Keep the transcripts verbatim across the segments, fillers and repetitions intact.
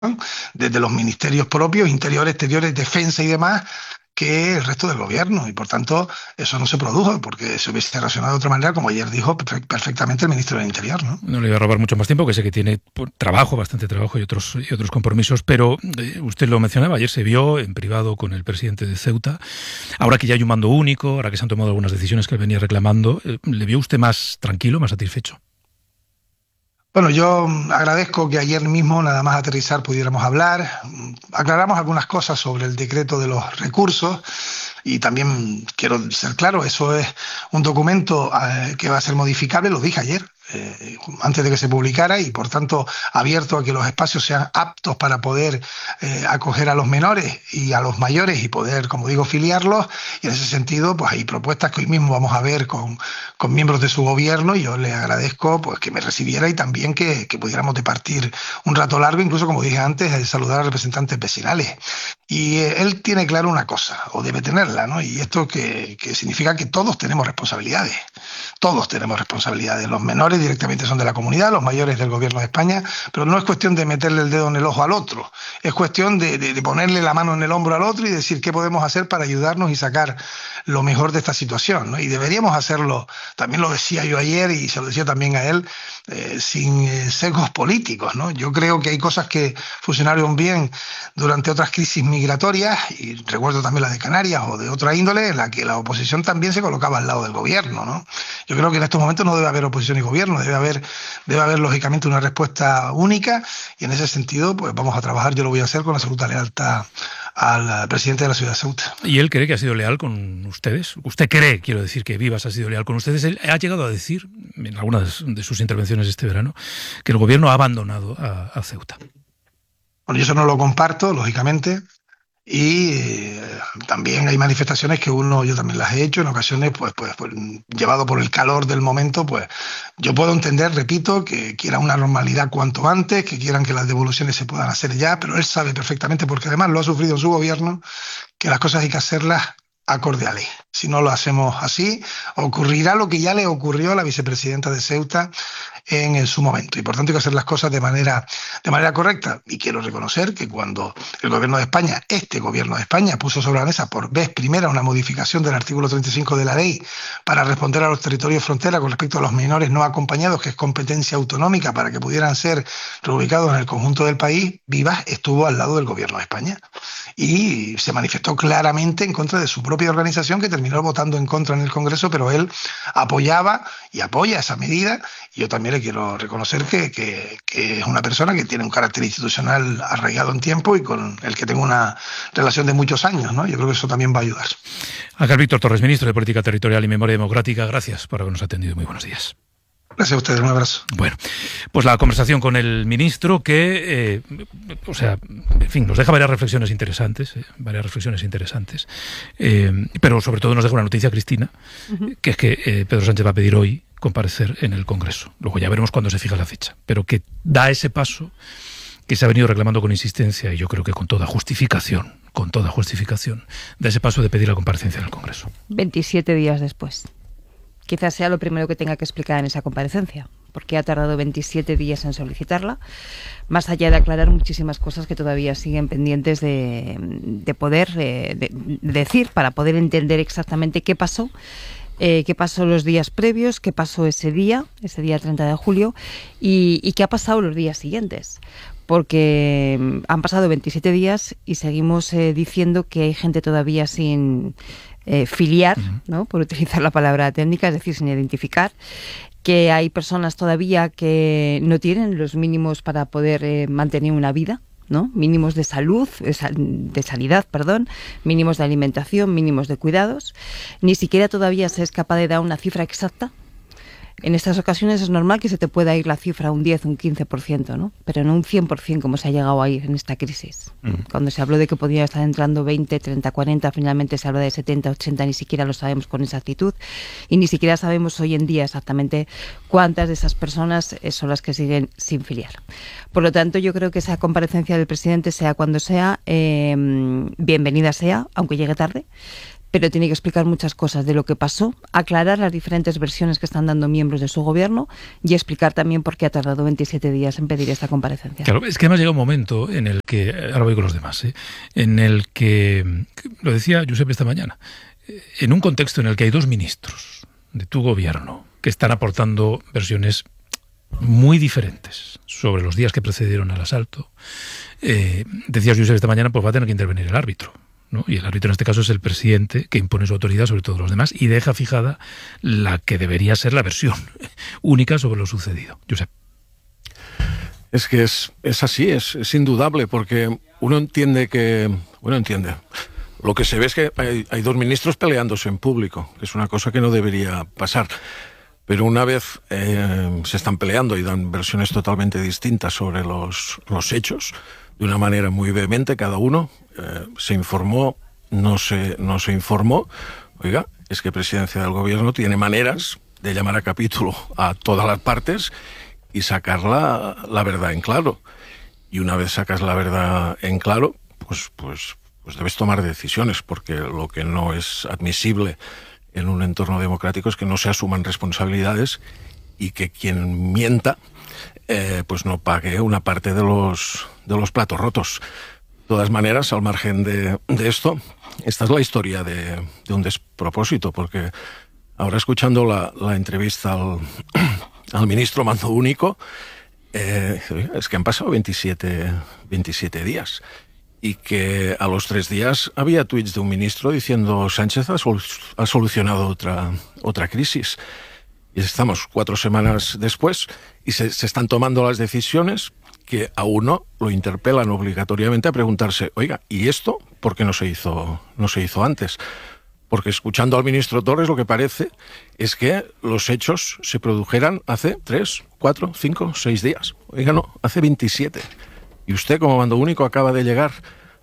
desde los ministerios propios, interior, exteriores, defensa y demás, que el resto del gobierno, y por tanto eso no se produjo porque se hubiese reaccionado de otra manera, como ayer dijo perfectamente el ministro del Interior, ¿no? No le voy a robar mucho más tiempo, que sé que tiene trabajo, bastante trabajo y otros, y otros compromisos, pero eh, usted lo mencionaba, ayer se vio en privado con el presidente de Ceuta. Ahora que ya hay un mando único, ahora que se han tomado algunas decisiones que él venía reclamando, eh, ¿le vio usted más tranquilo, más satisfecho? Bueno, yo agradezco que ayer mismo, nada más aterrizar, pudiéramos hablar. Aclaramos algunas cosas sobre el decreto de los recursos y también quiero ser claro, eso es un documento eh, que va a ser modificable, lo dije ayer, eh, antes de que se publicara, y por tanto abierto a que los espacios sean aptos para poder eh, acoger a los menores y a los mayores y poder, como digo, filiarlos. Y en ese sentido, pues hay propuestas que hoy mismo vamos a ver con, con miembros de su gobierno, y yo le agradezco pues que me recibiera y también que, que pudiéramos departir un rato largo, incluso, como dije antes, de saludar a representantes vecinales. Y eh, él tiene claro una cosa, o debe tenerla, ¿no? Y esto que, que significa que todos tenemos responsabilidades. Todos tenemos responsabilidades. Los menores directamente son de la comunidad, los mayores del gobierno de España, pero no es cuestión de meterle el dedo en el ojo al otro. Es cuestión de, de, de ponerle la mano en el hombro al otro y decir qué podemos hacer para ayudarnos y sacar lo mejor de esta situación, ¿no? Y deberíamos hacerlo, también lo decía yo ayer y se lo decía también a él, eh, sin eh, sesgos políticos, ¿no? Yo creo que hay cosas que funcionaron bien durante otras crisis migratorias, y recuerdo también la de Canarias o de otra índole, en la que la oposición también se colocaba al lado del gobierno, ¿no? Yo creo que en estos momentos no debe haber oposición y gobierno, debe haber, debe haber lógicamente una respuesta única, y en ese sentido pues vamos a trabajar, yo lo voy a hacer con absoluta lealtad al presidente de la ciudad de Ceuta. ¿Y él cree que ha sido leal con ustedes? ¿Usted cree, quiero decir, que Vivas ha sido leal con ustedes? Él ha llegado a decir, en algunas de sus intervenciones este verano, que el gobierno ha abandonado a, a Ceuta. Bueno, yo eso no lo comparto, lógicamente, y eh, también hay manifestaciones que uno, yo también las he hecho en ocasiones, pues, pues, pues llevado por el calor del momento, pues yo puedo entender, repito, que quieran una normalidad cuanto antes, que quieran que las devoluciones se puedan hacer ya, pero él sabe perfectamente, porque además lo ha sufrido en su gobierno, que las cosas hay que hacerlas acorde a ley. Si no lo hacemos así, ocurrirá lo que ya le ocurrió a la vicepresidenta de Ceuta en, en su momento, y por tanto hay que hacer las cosas de manera, de manera correcta. Y quiero reconocer que cuando el gobierno de España, este gobierno de España, puso sobre la mesa por vez primera una modificación del artículo treinta y cinco de la ley para responder a los territorios frontera con respecto a los menores no acompañados, que es competencia autonómica, para que pudieran ser reubicados en el conjunto del país, Vivas estuvo al lado del gobierno de España y se manifestó claramente en contra de su propia organización, que terminó votando en contra en el Congreso, pero él apoyaba y apoya esa medida. Y yo también le quiero reconocer que, que, que es una persona que tiene un carácter institucional arraigado en tiempo y con el que tengo una relación de muchos años, ¿no? Yo creo que eso también va a ayudar. Acá Víctor Torres, ministro de Política Territorial y Memoria Democrática, gracias por habernos atendido. Muy buenos días. Gracias a ustedes, un abrazo. Bueno, pues la conversación con el ministro que, eh, o sea, en fin, nos deja varias reflexiones interesantes, eh, varias reflexiones interesantes, eh, pero sobre todo nos deja una noticia, Cristina, uh-huh. que es que eh, Pedro Sánchez va a pedir hoy comparecer en el Congreso. Luego ya veremos cuándo se fija la fecha, pero que da ese paso que se ha venido reclamando con insistencia, y yo creo que con toda justificación, con toda justificación, da ese paso de pedir la comparecencia en el Congreso. veintisiete días después. Quizás sea lo primero que tenga que explicar en esa comparecencia, porque ha tardado veintisiete días en solicitarla, más allá de aclarar muchísimas cosas que todavía siguen pendientes de, de poder eh, de, de decir, para poder entender exactamente qué pasó, eh, qué pasó los días previos, qué pasó ese día, ese día treinta de julio, y, y qué ha pasado los días siguientes. Porque han pasado veintisiete días y seguimos eh, diciendo que hay gente todavía sin eh, filiar, ¿no? Por utilizar la palabra técnica, es decir, sin identificar, que hay personas todavía que no tienen los mínimos para poder eh, mantener una vida, ¿no? Mínimos de salud, de sanidad, perdón, mínimos de alimentación, mínimos de cuidados. Ni siquiera todavía se es capaz de dar una cifra exacta. En estas ocasiones es normal que se te pueda ir la cifra a un diez, un quince por ciento, ¿no? Pero no un cien por ciento como se ha llegado a ir en esta crisis. Mm. Cuando se habló de que podía estar entrando veinte, treinta, cuarenta, finalmente se habla de setenta, ochenta, ni siquiera lo sabemos con exactitud, y ni siquiera sabemos hoy en día exactamente cuántas de esas personas son las que siguen sin filiar. Por lo tanto, yo creo que esa comparecencia del presidente, sea cuando sea, eh, bienvenida sea, aunque llegue tarde, pero tiene que explicar muchas cosas de lo que pasó, aclarar las diferentes versiones que están dando miembros de su gobierno y explicar también por qué ha tardado veintisiete días en pedir esta comparecencia. Claro, es que además llega un momento en el que, ahora voy con los demás, ¿eh? en el que, lo decía Josep esta mañana, en un contexto en el que hay dos ministros de tu gobierno que están aportando versiones muy diferentes sobre los días que precedieron al asalto, eh, decías Josep esta mañana, pues va a tener que intervenir el árbitro, ¿no? Y el árbitro en este caso es el presidente, que impone su autoridad sobre todos los demás y deja fijada la que debería ser la versión única sobre lo sucedido. Josep. Es que es, es así, es, es indudable, porque uno entiende que... Bueno, entiende. Lo que se ve es que hay, hay dos ministros peleándose en público, que es una cosa que no debería pasar. Pero una vez eh, se están peleando y dan versiones totalmente distintas sobre los, los hechos, de una manera muy vehemente cada uno, eh, se informó, no se, no se informó. Oiga, es que Presidencia del Gobierno tiene maneras de llamar a capítulo a todas las partes y sacar la, la verdad en claro. Y una vez sacas la verdad en claro, pues, pues, pues debes tomar decisiones, porque lo que no es admisible en un entorno democrático es que no se asuman responsabilidades y que quien mienta eh, pues no pague una parte de los, de los platos rotos. De todas maneras, al margen de, de esto, esta es la historia de, de un despropósito, porque ahora escuchando la, la entrevista al, al ministro mando único, eh, es que han pasado veintisiete, veintisiete días. Y que a los tres días había tuits de un ministro diciendo Sánchez ha, sol ha solucionado otra, otra crisis. Y estamos cuatro semanas después y se, se están tomando las decisiones que a uno lo interpelan obligatoriamente a preguntarse, oiga, ¿y esto por qué no se hizo, no se hizo antes? Porque escuchando al ministro Torres lo que parece es que los hechos se produjeran hace tres, cuatro, cinco, seis días. Oiga, no, hace veintisiete. Y usted, como mando único, acaba de llegar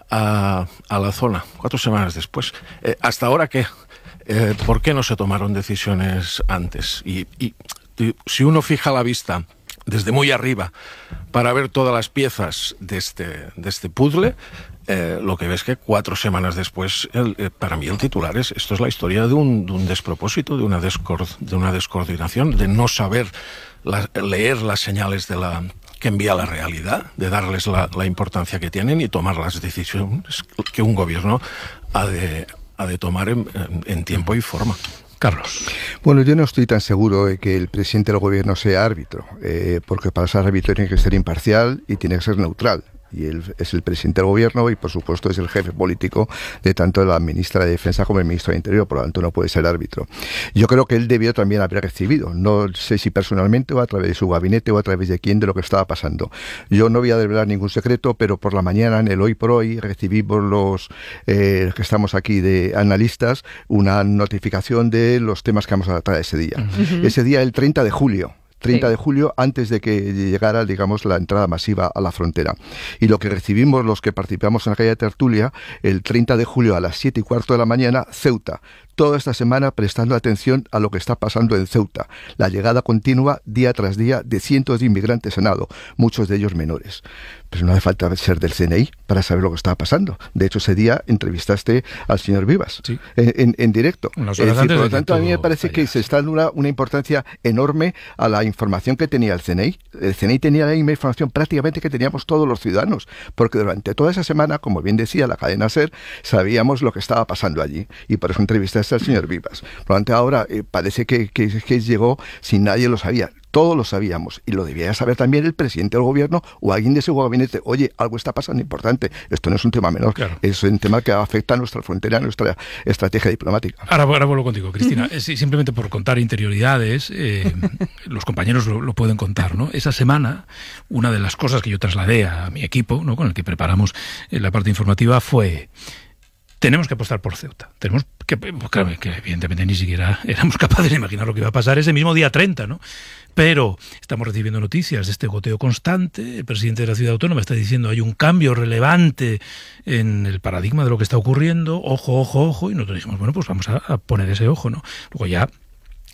a, a la zona, cuatro semanas después. Eh, ¿Hasta ahora qué? Eh, ¿Por qué no se tomaron decisiones antes? Y, y si uno fija la vista desde muy arriba para ver todas las piezas de este, de este puzzle, eh, lo que ves que cuatro semanas después, el, eh, para mí el titular es, esto es la historia de un, de un despropósito, de una, descord, de una descoordinación, de no saber la, leer las señales de la... que envía la realidad, de darles la, la importancia que tienen y tomar las decisiones que un gobierno ha de, ha de tomar en, en tiempo y forma. Carlos. Bueno, yo no estoy tan seguro de que el presidente del gobierno sea árbitro, eh, porque para ser árbitro tiene que ser imparcial y tiene que ser neutral. Y él es el presidente del gobierno y, por supuesto, es el jefe político de tanto la ministra de Defensa como el ministro de Interior, por lo tanto no puede ser árbitro. Yo creo que él debió también haber recibido, no sé si personalmente o a través de su gabinete o a través de quién, de lo que estaba pasando. Yo no voy a desvelar ningún secreto, pero por la mañana, en el Hoy por Hoy, recibimos los eh, que estamos aquí de analistas una notificación de los temas que vamos a tratar ese día. Uh-huh. Ese día, el treinta de julio. treinta de julio, antes de que llegara, digamos, la entrada masiva a la frontera. Y lo que recibimos los que participamos en aquella tertulia, el treinta de julio a las siete y cuarto de la mañana, Ceuta. Toda esta semana prestando atención a lo que está pasando en Ceuta. La llegada continua, día tras día, de cientos de inmigrantes en Nado, muchos de ellos menores. Pero no hace falta ser del C N I para saber lo que estaba pasando. De hecho, ese día entrevistaste al señor Vivas, sí, en, en, en directo. Es decir, por lo tanto, a mí me parece que se está dando una, una importancia enorme a la información que tenía el C N I. El C N I tenía la misma información prácticamente que teníamos todos los ciudadanos, porque durante toda esa semana, como bien decía la cadena SER, sabíamos lo que estaba pasando allí. Y por eso entrevistaste al señor Vivas. Por lo tanto, ahora eh, parece que, que, que llegó sin nadie lo sabía. Todos lo sabíamos y lo debía saber también el presidente del gobierno o alguien de ese gabinete. Oye, algo está pasando importante. Esto no es un tema menor, claro. Es un tema que afecta a nuestra frontera, a nuestra estrategia diplomática. Ahora, ahora vuelvo contigo, Cristina. Uh-huh. Simplemente por contar interioridades, eh, los compañeros lo, lo pueden contar, ¿no? Esa semana, una de las cosas que yo trasladé a mi equipo, ¿no?, con el que preparamos eh, la parte informativa, fue: tenemos que apostar por Ceuta. Tenemos que, claro, que evidentemente ni siquiera éramos capaces de imaginar lo que iba a pasar ese mismo día treinta, ¿no? Pero estamos recibiendo noticias de este goteo constante. El presidente de la ciudad autónoma está diciendo hay un cambio relevante en el paradigma de lo que está ocurriendo. Ojo, ojo, ojo. Y nosotros dijimos, bueno, pues vamos a, a poner ese ojo, ¿no? Luego ya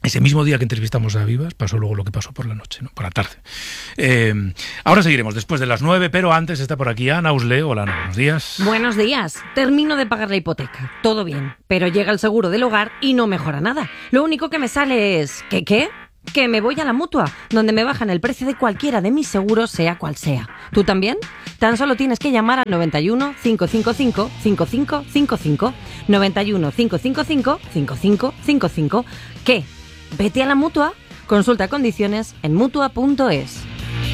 Ese mismo día que entrevistamos a Vivas pasó luego lo que pasó por la noche, ¿no? Por la tarde. Eh, ahora seguiremos después de las nueve, pero antes está por aquí Ana Usle. Hola, Ana, buenos días. Buenos días. Termino de pagar la hipoteca. Todo bien. Pero llega el seguro del hogar y no mejora nada. Lo único que me sale es... ¿Qué qué? Que me voy a la Mutua, donde me bajan el precio de cualquiera de mis seguros, sea cual sea. ¿Tú también? Tan solo tienes que llamar al noventa y uno, cinco cinco cinco, cinco cinco cinco cinco. noventa y uno, cinco cinco cinco, cinco cinco cinco cinco. ¿Qué? Vete a la Mutua, consulta condiciones en mutua punto es.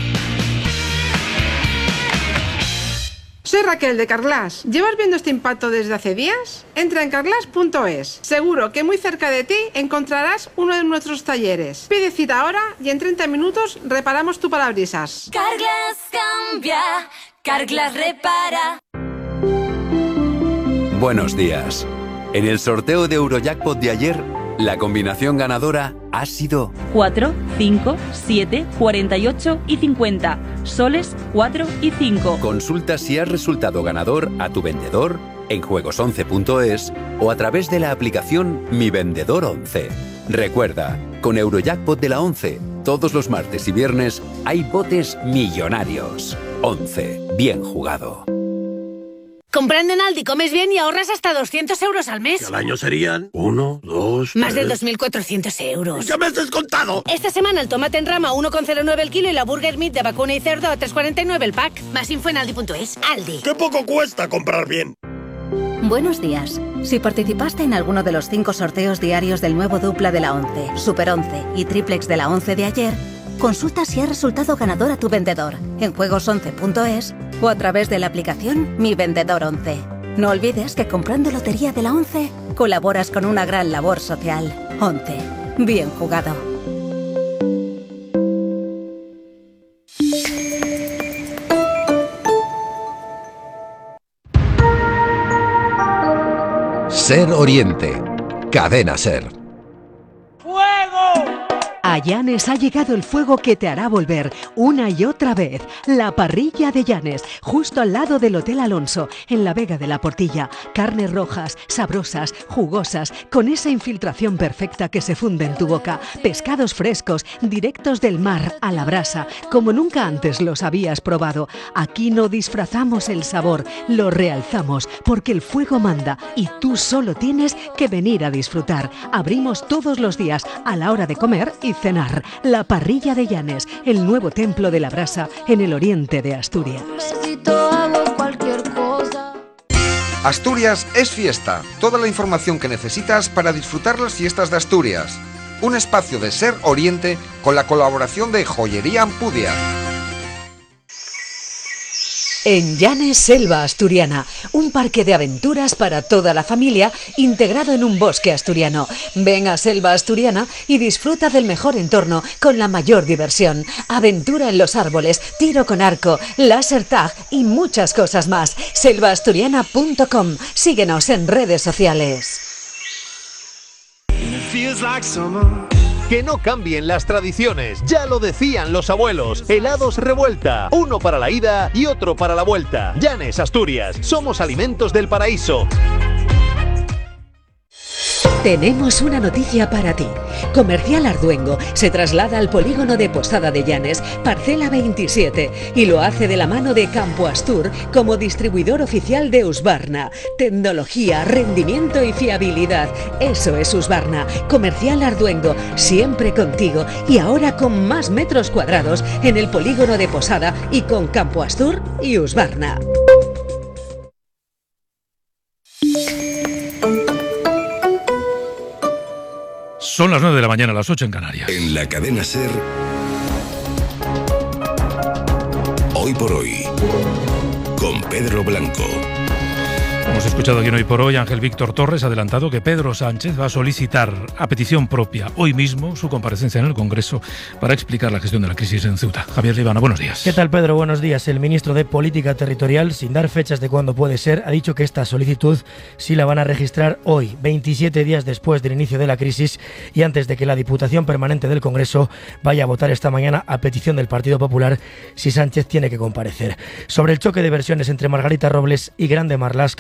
Soy Raquel de Carglass. ¿Llevas viendo este impacto desde hace días? Entra en carglass punto es. Seguro que muy cerca de ti encontrarás uno de nuestros talleres. Pide cita ahora y en treinta minutos reparamos tu parabrisas. Carglass cambia, Carglass repara. Buenos días. En el sorteo de Eurojackpot de ayer, la combinación ganadora ha sido cuatro, cinco, siete, cuarenta y ocho y cincuenta. Soles cuatro y cinco. Consulta si has resultado ganador a tu vendedor en juegos once punto es o a través de la aplicación Mi Vendedor once. Recuerda, con Eurojackpot de la once, todos los martes y viernes hay botes millonarios. once. Bien jugado. Comprando en Aldi comes bien y ahorras hasta doscientos euros al mes. Que al año serían uno, dos, Más tres... de dos mil cuatrocientos euros. ¡Ya me has descontado! Esta semana el tomate en rama uno coma cero nueve el kilo y la burger meat de vacuna y cerdo a tres coma cuarenta y nueve el pack. Más info en aldi punto es. Aldi. ¡Qué poco cuesta comprar bien! Buenos días. Si participaste en alguno de los cinco sorteos diarios del nuevo dupla de la once, Super once y Triplex de la once de ayer, consulta si ha resultado ganador a tu vendedor en juegos once punto es o a través de la aplicación Mi Vendedor once. No olvides que comprando Lotería de la once colaboras con una gran labor social. once. Bien jugado. Ser Oriente. Cadena Ser. A Llanes ha llegado el fuego que te hará volver una y otra vez. La parrilla de Llanes, justo al lado del Hotel Alonso, en la Vega de la Portilla. Carnes rojas, sabrosas, jugosas, con esa infiltración perfecta que se funde en tu boca. Pescados frescos, directos del mar a la brasa, como nunca antes los habías probado. Aquí no disfrazamos el sabor, lo realzamos, porque el fuego manda y tú solo tienes que venir a disfrutar. Abrimos todos los días a la hora de comer y cenar. La parrilla de Llanes, el nuevo templo de la brasa en el oriente de Asturias. Asturias es fiesta. Toda la información que necesitas para disfrutar las fiestas de Asturias. Un espacio de Ser Oriente con la colaboración de Joyería Ampudia. En Llanes, Selva Asturiana, un parque de aventuras para toda la familia integrado en un bosque asturiano. Ven a Selva Asturiana y disfruta del mejor entorno con la mayor diversión. Aventura en los árboles, tiro con arco, láser tag y muchas cosas más. selva asturiana punto com. Síguenos en redes sociales. Que no cambien las tradiciones, ya lo decían los abuelos. Helados Revuelta, uno para la ida y otro para la vuelta. Llanes, Asturias, somos alimentos del paraíso. Tenemos una noticia para ti. Comercial Arduengo se traslada al polígono de Posada de Llanes, parcela veintisiete, y lo hace de la mano de Campo Astur como distribuidor oficial de Husqvarna. Tecnología, rendimiento y fiabilidad. Eso es Husqvarna. Comercial Arduengo, siempre contigo y ahora con más metros cuadrados en el polígono de Posada y con Campo Astur y Husqvarna. Son las nueve de la mañana, las ocho en Canarias. En la cadena Ser, Hoy por Hoy, con Pedro Blanco. Hemos escuchado aquí en Hoy por Hoy, Ángel Víctor Torres ha adelantado que Pedro Sánchez va a solicitar a petición propia hoy mismo su comparecencia en el Congreso para explicar la gestión de la crisis en Ceuta. Javier Libana, buenos días. ¿Qué tal, Pedro? Buenos días. El ministro de Política Territorial, sin dar fechas de cuándo puede ser, ha dicho que esta solicitud sí la van a registrar hoy, veintisiete días después del inicio de la crisis y antes de que la Diputación Permanente del Congreso vaya a votar esta mañana a petición del Partido Popular si Sánchez tiene que comparecer. Sobre el choque de versiones entre Margarita Robles y Grande Marlaska,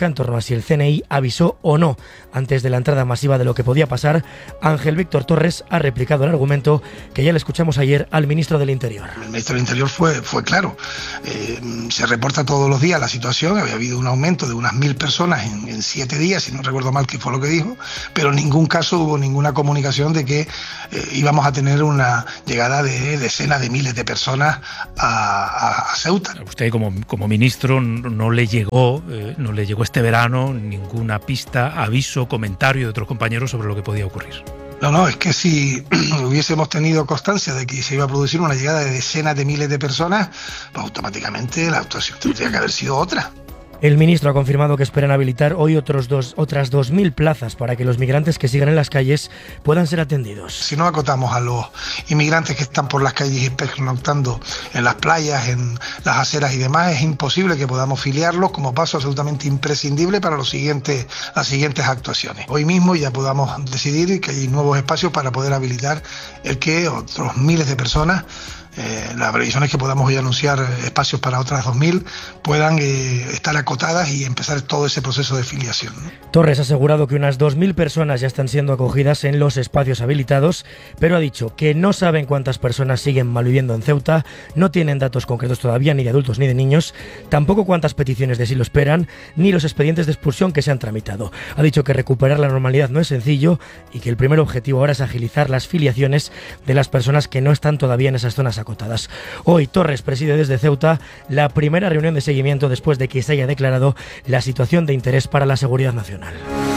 en torno a si el C N I avisó o no antes de la entrada masiva de lo que podía pasar, Ángel Víctor Torres ha replicado el argumento que ya le escuchamos ayer al ministro del Interior. El ministro del Interior fue, fue claro. Eh, se reporta todos los días la situación, había habido un aumento de unas mil personas en, en siete días, si no recuerdo mal que fue lo que dijo, pero en ningún caso hubo ninguna comunicación de que eh, íbamos a tener una llegada de decenas de miles de personas a, a, a Ceuta. A usted como, como ministro no le llegó, eh, no le llegó este verano ninguna pista, aviso, comentario de otros compañeros sobre lo que podía ocurrir. No, no, es que si hubiésemos tenido constancia de que se iba a producir una llegada de decenas de miles de personas, pues automáticamente la actuación tendría que haber sido otra. El ministro ha confirmado que esperan habilitar hoy otros dos, otras dos mil plazas para que los migrantes que sigan en las calles puedan ser atendidos. Si no acotamos a los inmigrantes que están por las calles y pernoctando en las playas, en las aceras y demás, es imposible que podamos filiarlos como paso absolutamente imprescindible para los siguientes, las siguientes actuaciones. Hoy mismo ya podamos decidir que hay nuevos espacios para poder habilitar el que otros miles de personas, Eh, la previsión es que podamos hoy anunciar espacios para otras dos mil, puedan eh, estar acotadas y empezar todo ese proceso de filiación, ¿no? Torres ha asegurado que unas dos mil personas ya están siendo acogidas en los espacios habilitados, pero ha dicho que no saben cuántas personas siguen malviviendo en Ceuta, no tienen datos concretos todavía ni de adultos ni de niños, tampoco cuántas peticiones de asilo esperan, ni los expedientes de expulsión que se han tramitado. Ha dicho que recuperar la normalidad no es sencillo y que el primer objetivo ahora es agilizar las filiaciones de las personas que no están todavía en esas zonas acotadas. Hoy Torres preside desde Ceuta la primera reunión de seguimiento después de que se haya declarado la situación de interés para la seguridad nacional.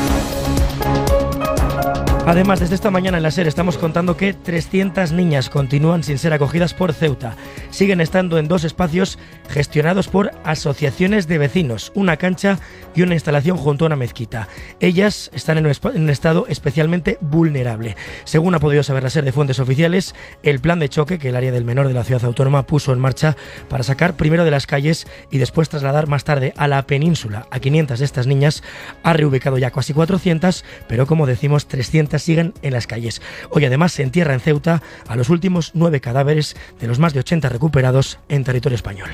Además, desde esta mañana en la SER estamos contando que trescientas niñas continúan sin ser acogidas por Ceuta. Siguen estando en dos espacios gestionados por asociaciones de vecinos, una cancha y una instalación junto a una mezquita. Ellas están en un, en un estado especialmente vulnerable. Según ha podido saber la SER de fuentes oficiales, el plan de choque que el área del menor de la ciudad autónoma puso en marcha para sacar primero de las calles y después trasladar más tarde a la península a quinientas de estas niñas ha reubicado ya casi cuatrocientas, pero como decimos, trescientas siguen en las calles. Hoy además se entierra en Ceuta a los últimos nueve cadáveres de los más de ochenta recuperados en territorio español.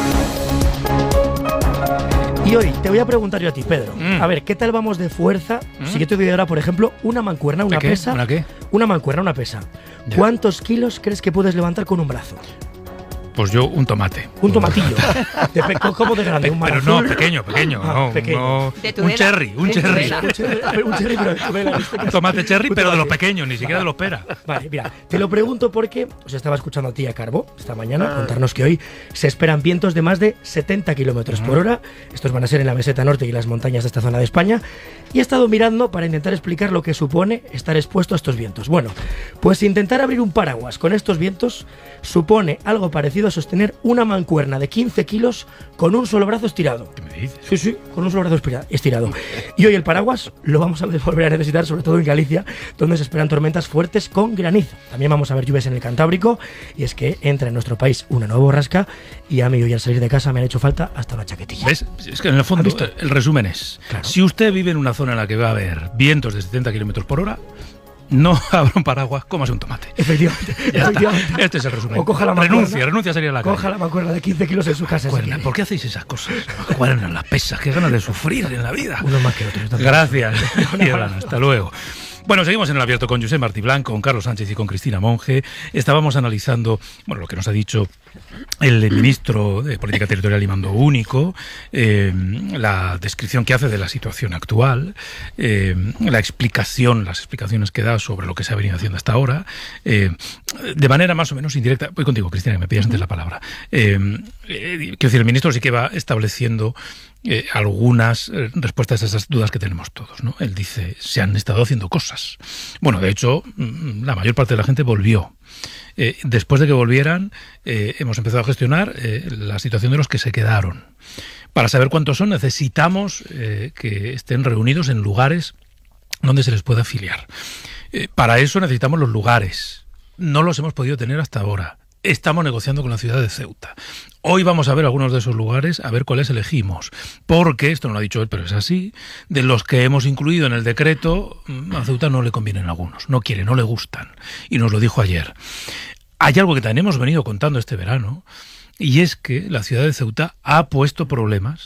Y hoy te voy a preguntar yo a ti, Pedro. Mm. A ver, ¿qué tal vamos de fuerza? Mm. Si yo te doy ahora, por ejemplo, una mancuerna, una ¿Qué? pesa. ¿Una qué? Una mancuerna, una pesa. Ya. ¿Cuántos kilos crees que puedes levantar con un brazo? Pues yo un tomate. Un tomatillo. de pe- ¿Cómo de grande? Pe- ¿Un pero marazul? no, pequeño, pequeño. Ah, no, pequeño. no. Un cherry, un cherry. Un cherry, a ver, un cherry, pero de Tudela. Un tomate cherry, pero de los pequeños, ni siquiera de los pera. Vale, mira, te lo pregunto porque os estaba escuchando a ti, a Carbo, esta mañana, contarnos que hoy se esperan vientos de más de setenta kilómetros por hora. Estos van a ser en la meseta norte y las montañas de esta zona de España. Y he estado mirando para intentar explicar lo que supone estar expuesto a estos vientos. Bueno, pues intentar abrir un paraguas con estos vientos supone algo parecido a sostener una mancuerna de quince kilos con un solo brazo estirado. ¿Qué me dices? Sí, sí, con un solo brazo estirado. Y hoy el paraguas lo vamos a volver a necesitar, sobre todo en Galicia, donde se esperan tormentas fuertes con granizo. También vamos a ver lluvias en el Cantábrico, y es que entra en nuestro país una nueva borrasca, y a mí hoy al salir de casa me han hecho falta hasta una chaquetilla. ¿Ves? Es que en el fondo el resumen es, claro, si usted vive en una zona en la que va a haber vientos de setenta kilómetros por hora, no abra un paraguas, cómase un tomate. Efectivamente. efectivamente. Este es el resumen. O coja la mancuerna. Renuncia, renuncia a salir a la calle. Coja la mancuerna de quince kilos en su casa. Mancuerna, ¿por qué hacéis esas cosas? Mancuerna, las pesas, qué ganas de sufrir en la vida. Uno más que otro. Gracias. Hasta luego. Bueno, seguimos en el abierto con Josep Martí Blanco, con Carlos Sánchez y con Cristina Monge. Estábamos analizando, bueno, lo que nos ha dicho el ministro de Política Territorial y Mando Único, eh, la descripción que hace de la situación actual, eh, la explicación, las explicaciones que da sobre lo que se ha venido haciendo hasta ahora, eh, de manera más o menos indirecta. Voy contigo, Cristina, que me pidas antes la palabra. Eh, eh, quiero decir, el ministro sí que va estableciendo Eh, algunas eh, respuestas a esas dudas que tenemos todos, ¿no? Él dice, se han estado haciendo cosas. Bueno, de hecho, la mayor parte de la gente volvió. Eh, después de que volvieran, eh, hemos empezado a gestionar eh, la situación de los que se quedaron. Para saber cuántos son, necesitamos eh, que estén reunidos en lugares donde se les pueda afiliar. Eh, para eso necesitamos los lugares. No los hemos podido tener hasta ahora. Estamos negociando con la ciudad de Ceuta. Hoy vamos a ver algunos de esos lugares, a ver cuáles elegimos. Porque, esto no lo ha dicho él, pero es así, de los que hemos incluido en el decreto, a Ceuta no le convienen algunos. No quiere, no le gustan. Y nos lo dijo ayer. Hay algo que también hemos venido contando este verano, y es que la ciudad de Ceuta ha puesto problemas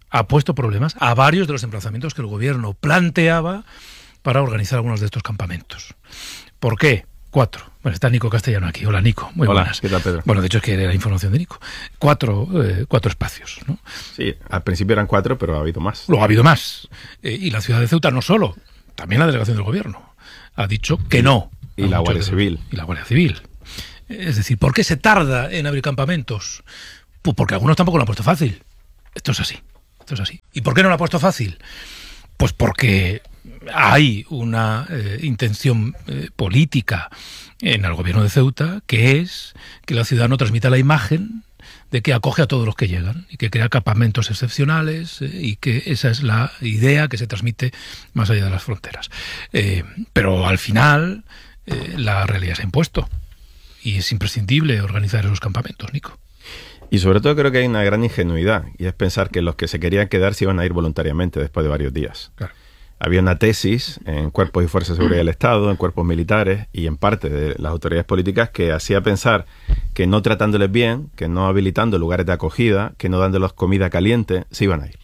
ha puesto problemas a varios de los emplazamientos que el gobierno planteaba para organizar algunos de estos campamentos. ¿Por qué? Cuatro. Bueno, está Nico Castellano aquí. Hola, Nico. Muy Hola, buenas. ¿qué tal, Pedro? Bueno, de hecho es que era la información de Nico. Cuatro, eh, cuatro espacios, ¿no? Sí, al principio eran cuatro, pero ha habido más. Luego ha habido más. Eh, y la ciudad de Ceuta no solo, también la delegación del gobierno ha dicho que no. Y la Guardia Civil. Y la Guardia Civil. Es decir, ¿por qué se tarda en abrir campamentos? Pues porque algunos tampoco lo han puesto fácil. Esto es así. Esto es así. ¿Y por qué no lo ha puesto fácil? Pues porque hay una eh, intención eh, política en el gobierno de Ceuta, que es que la ciudad no transmita la imagen de que acoge a todos los que llegan y que crea campamentos excepcionales, eh, y que esa es la idea que se transmite más allá de las fronteras. Eh, pero al final eh, la realidad se ha impuesto y es imprescindible organizar esos campamentos, Nico. Y sobre todo creo que hay una gran ingenuidad, y es pensar que los que se querían quedar se iban a ir voluntariamente después de varios días. Claro. Había una tesis en cuerpos y fuerzas de seguridad del Estado, en cuerpos militares y en parte de las autoridades políticas que hacía pensar que no tratándoles bien, que no habilitando lugares de acogida, que no dándoles comida caliente, se iban a ir.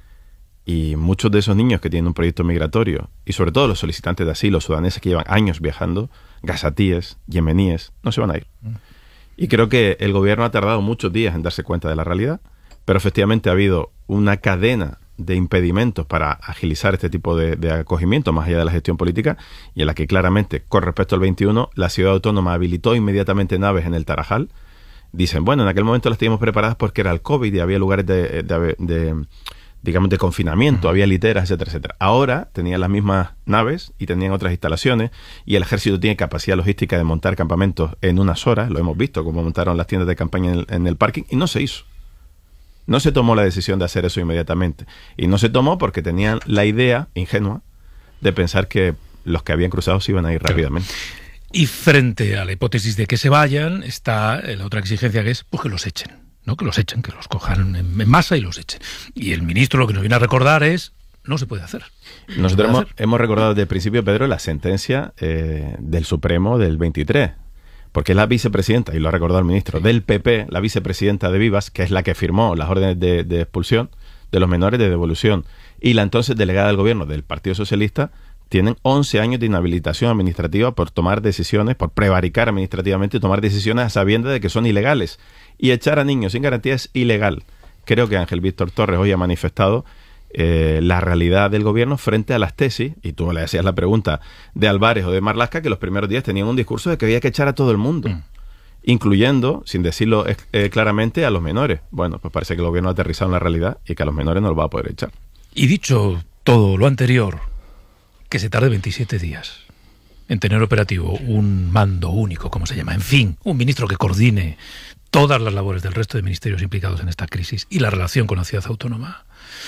Y muchos de esos niños que tienen un proyecto migratorio, y sobre todo los solicitantes de asilo sudaneses que llevan años viajando, gazatíes, yemeníes, no se van a ir. Y creo que el gobierno ha tardado muchos días en darse cuenta de la realidad, pero efectivamente ha habido una cadena de impedimentos para agilizar este tipo de, de acogimiento más allá de la gestión política, y en la que claramente, con respecto al veintiuno, la ciudad autónoma habilitó inmediatamente naves en el Tarajal. Dicen, bueno, en aquel momento las teníamos preparadas porque era el COVID y había lugares de, de, de digamos, de confinamiento, había literas, etcétera, etcétera. Ahora tenían las mismas naves y tenían otras instalaciones, y el ejército tiene capacidad logística de montar campamentos en unas horas. Lo hemos visto, como montaron las tiendas de campaña en el, en el parking, y no se hizo. No se tomó la decisión de hacer eso inmediatamente. Y no se tomó porque tenían la idea ingenua de pensar que los que habían cruzado se iban a ir rápidamente. Y frente a la hipótesis de que se vayan, está la otra exigencia, que es pues que los echen, ¿no? Que los echen, que los cojan en, en masa y los echen. Y el ministro lo que nos viene a recordar es, no se puede hacer. No Nosotros hemos, hacer. hemos recordado desde el principio, Pedro, la sentencia eh, del Supremo del veintitrés. Porque es la vicepresidenta, y lo ha recordado el ministro, del P P, la vicepresidenta de Vivas, que es la que firmó las órdenes de, de expulsión de los menores, de devolución, y la entonces delegada del gobierno del Partido Socialista, tienen once años de inhabilitación administrativa por tomar decisiones, por prevaricar administrativamente y tomar decisiones a sabiendas de que son ilegales. Y echar a niños sin garantía es ilegal. Creo que Ángel Víctor Torres hoy ha manifestado Eh, la realidad del gobierno frente a las tesis, y tú le hacías la pregunta de Álvarez o de Marlaska, que los primeros días tenían un discurso de que había que echar a todo el mundo, mm. incluyendo, sin decirlo eh, claramente, a los menores. Bueno, pues parece que el gobierno ha aterrizado en la realidad y que a los menores no los va a poder echar. Y dicho todo lo anterior, que se tarde veintisiete días en tener operativo un mando único, como se llama, en fin, un ministro que coordine todas las labores del resto de ministerios implicados en esta crisis y la relación con la ciudad autónoma,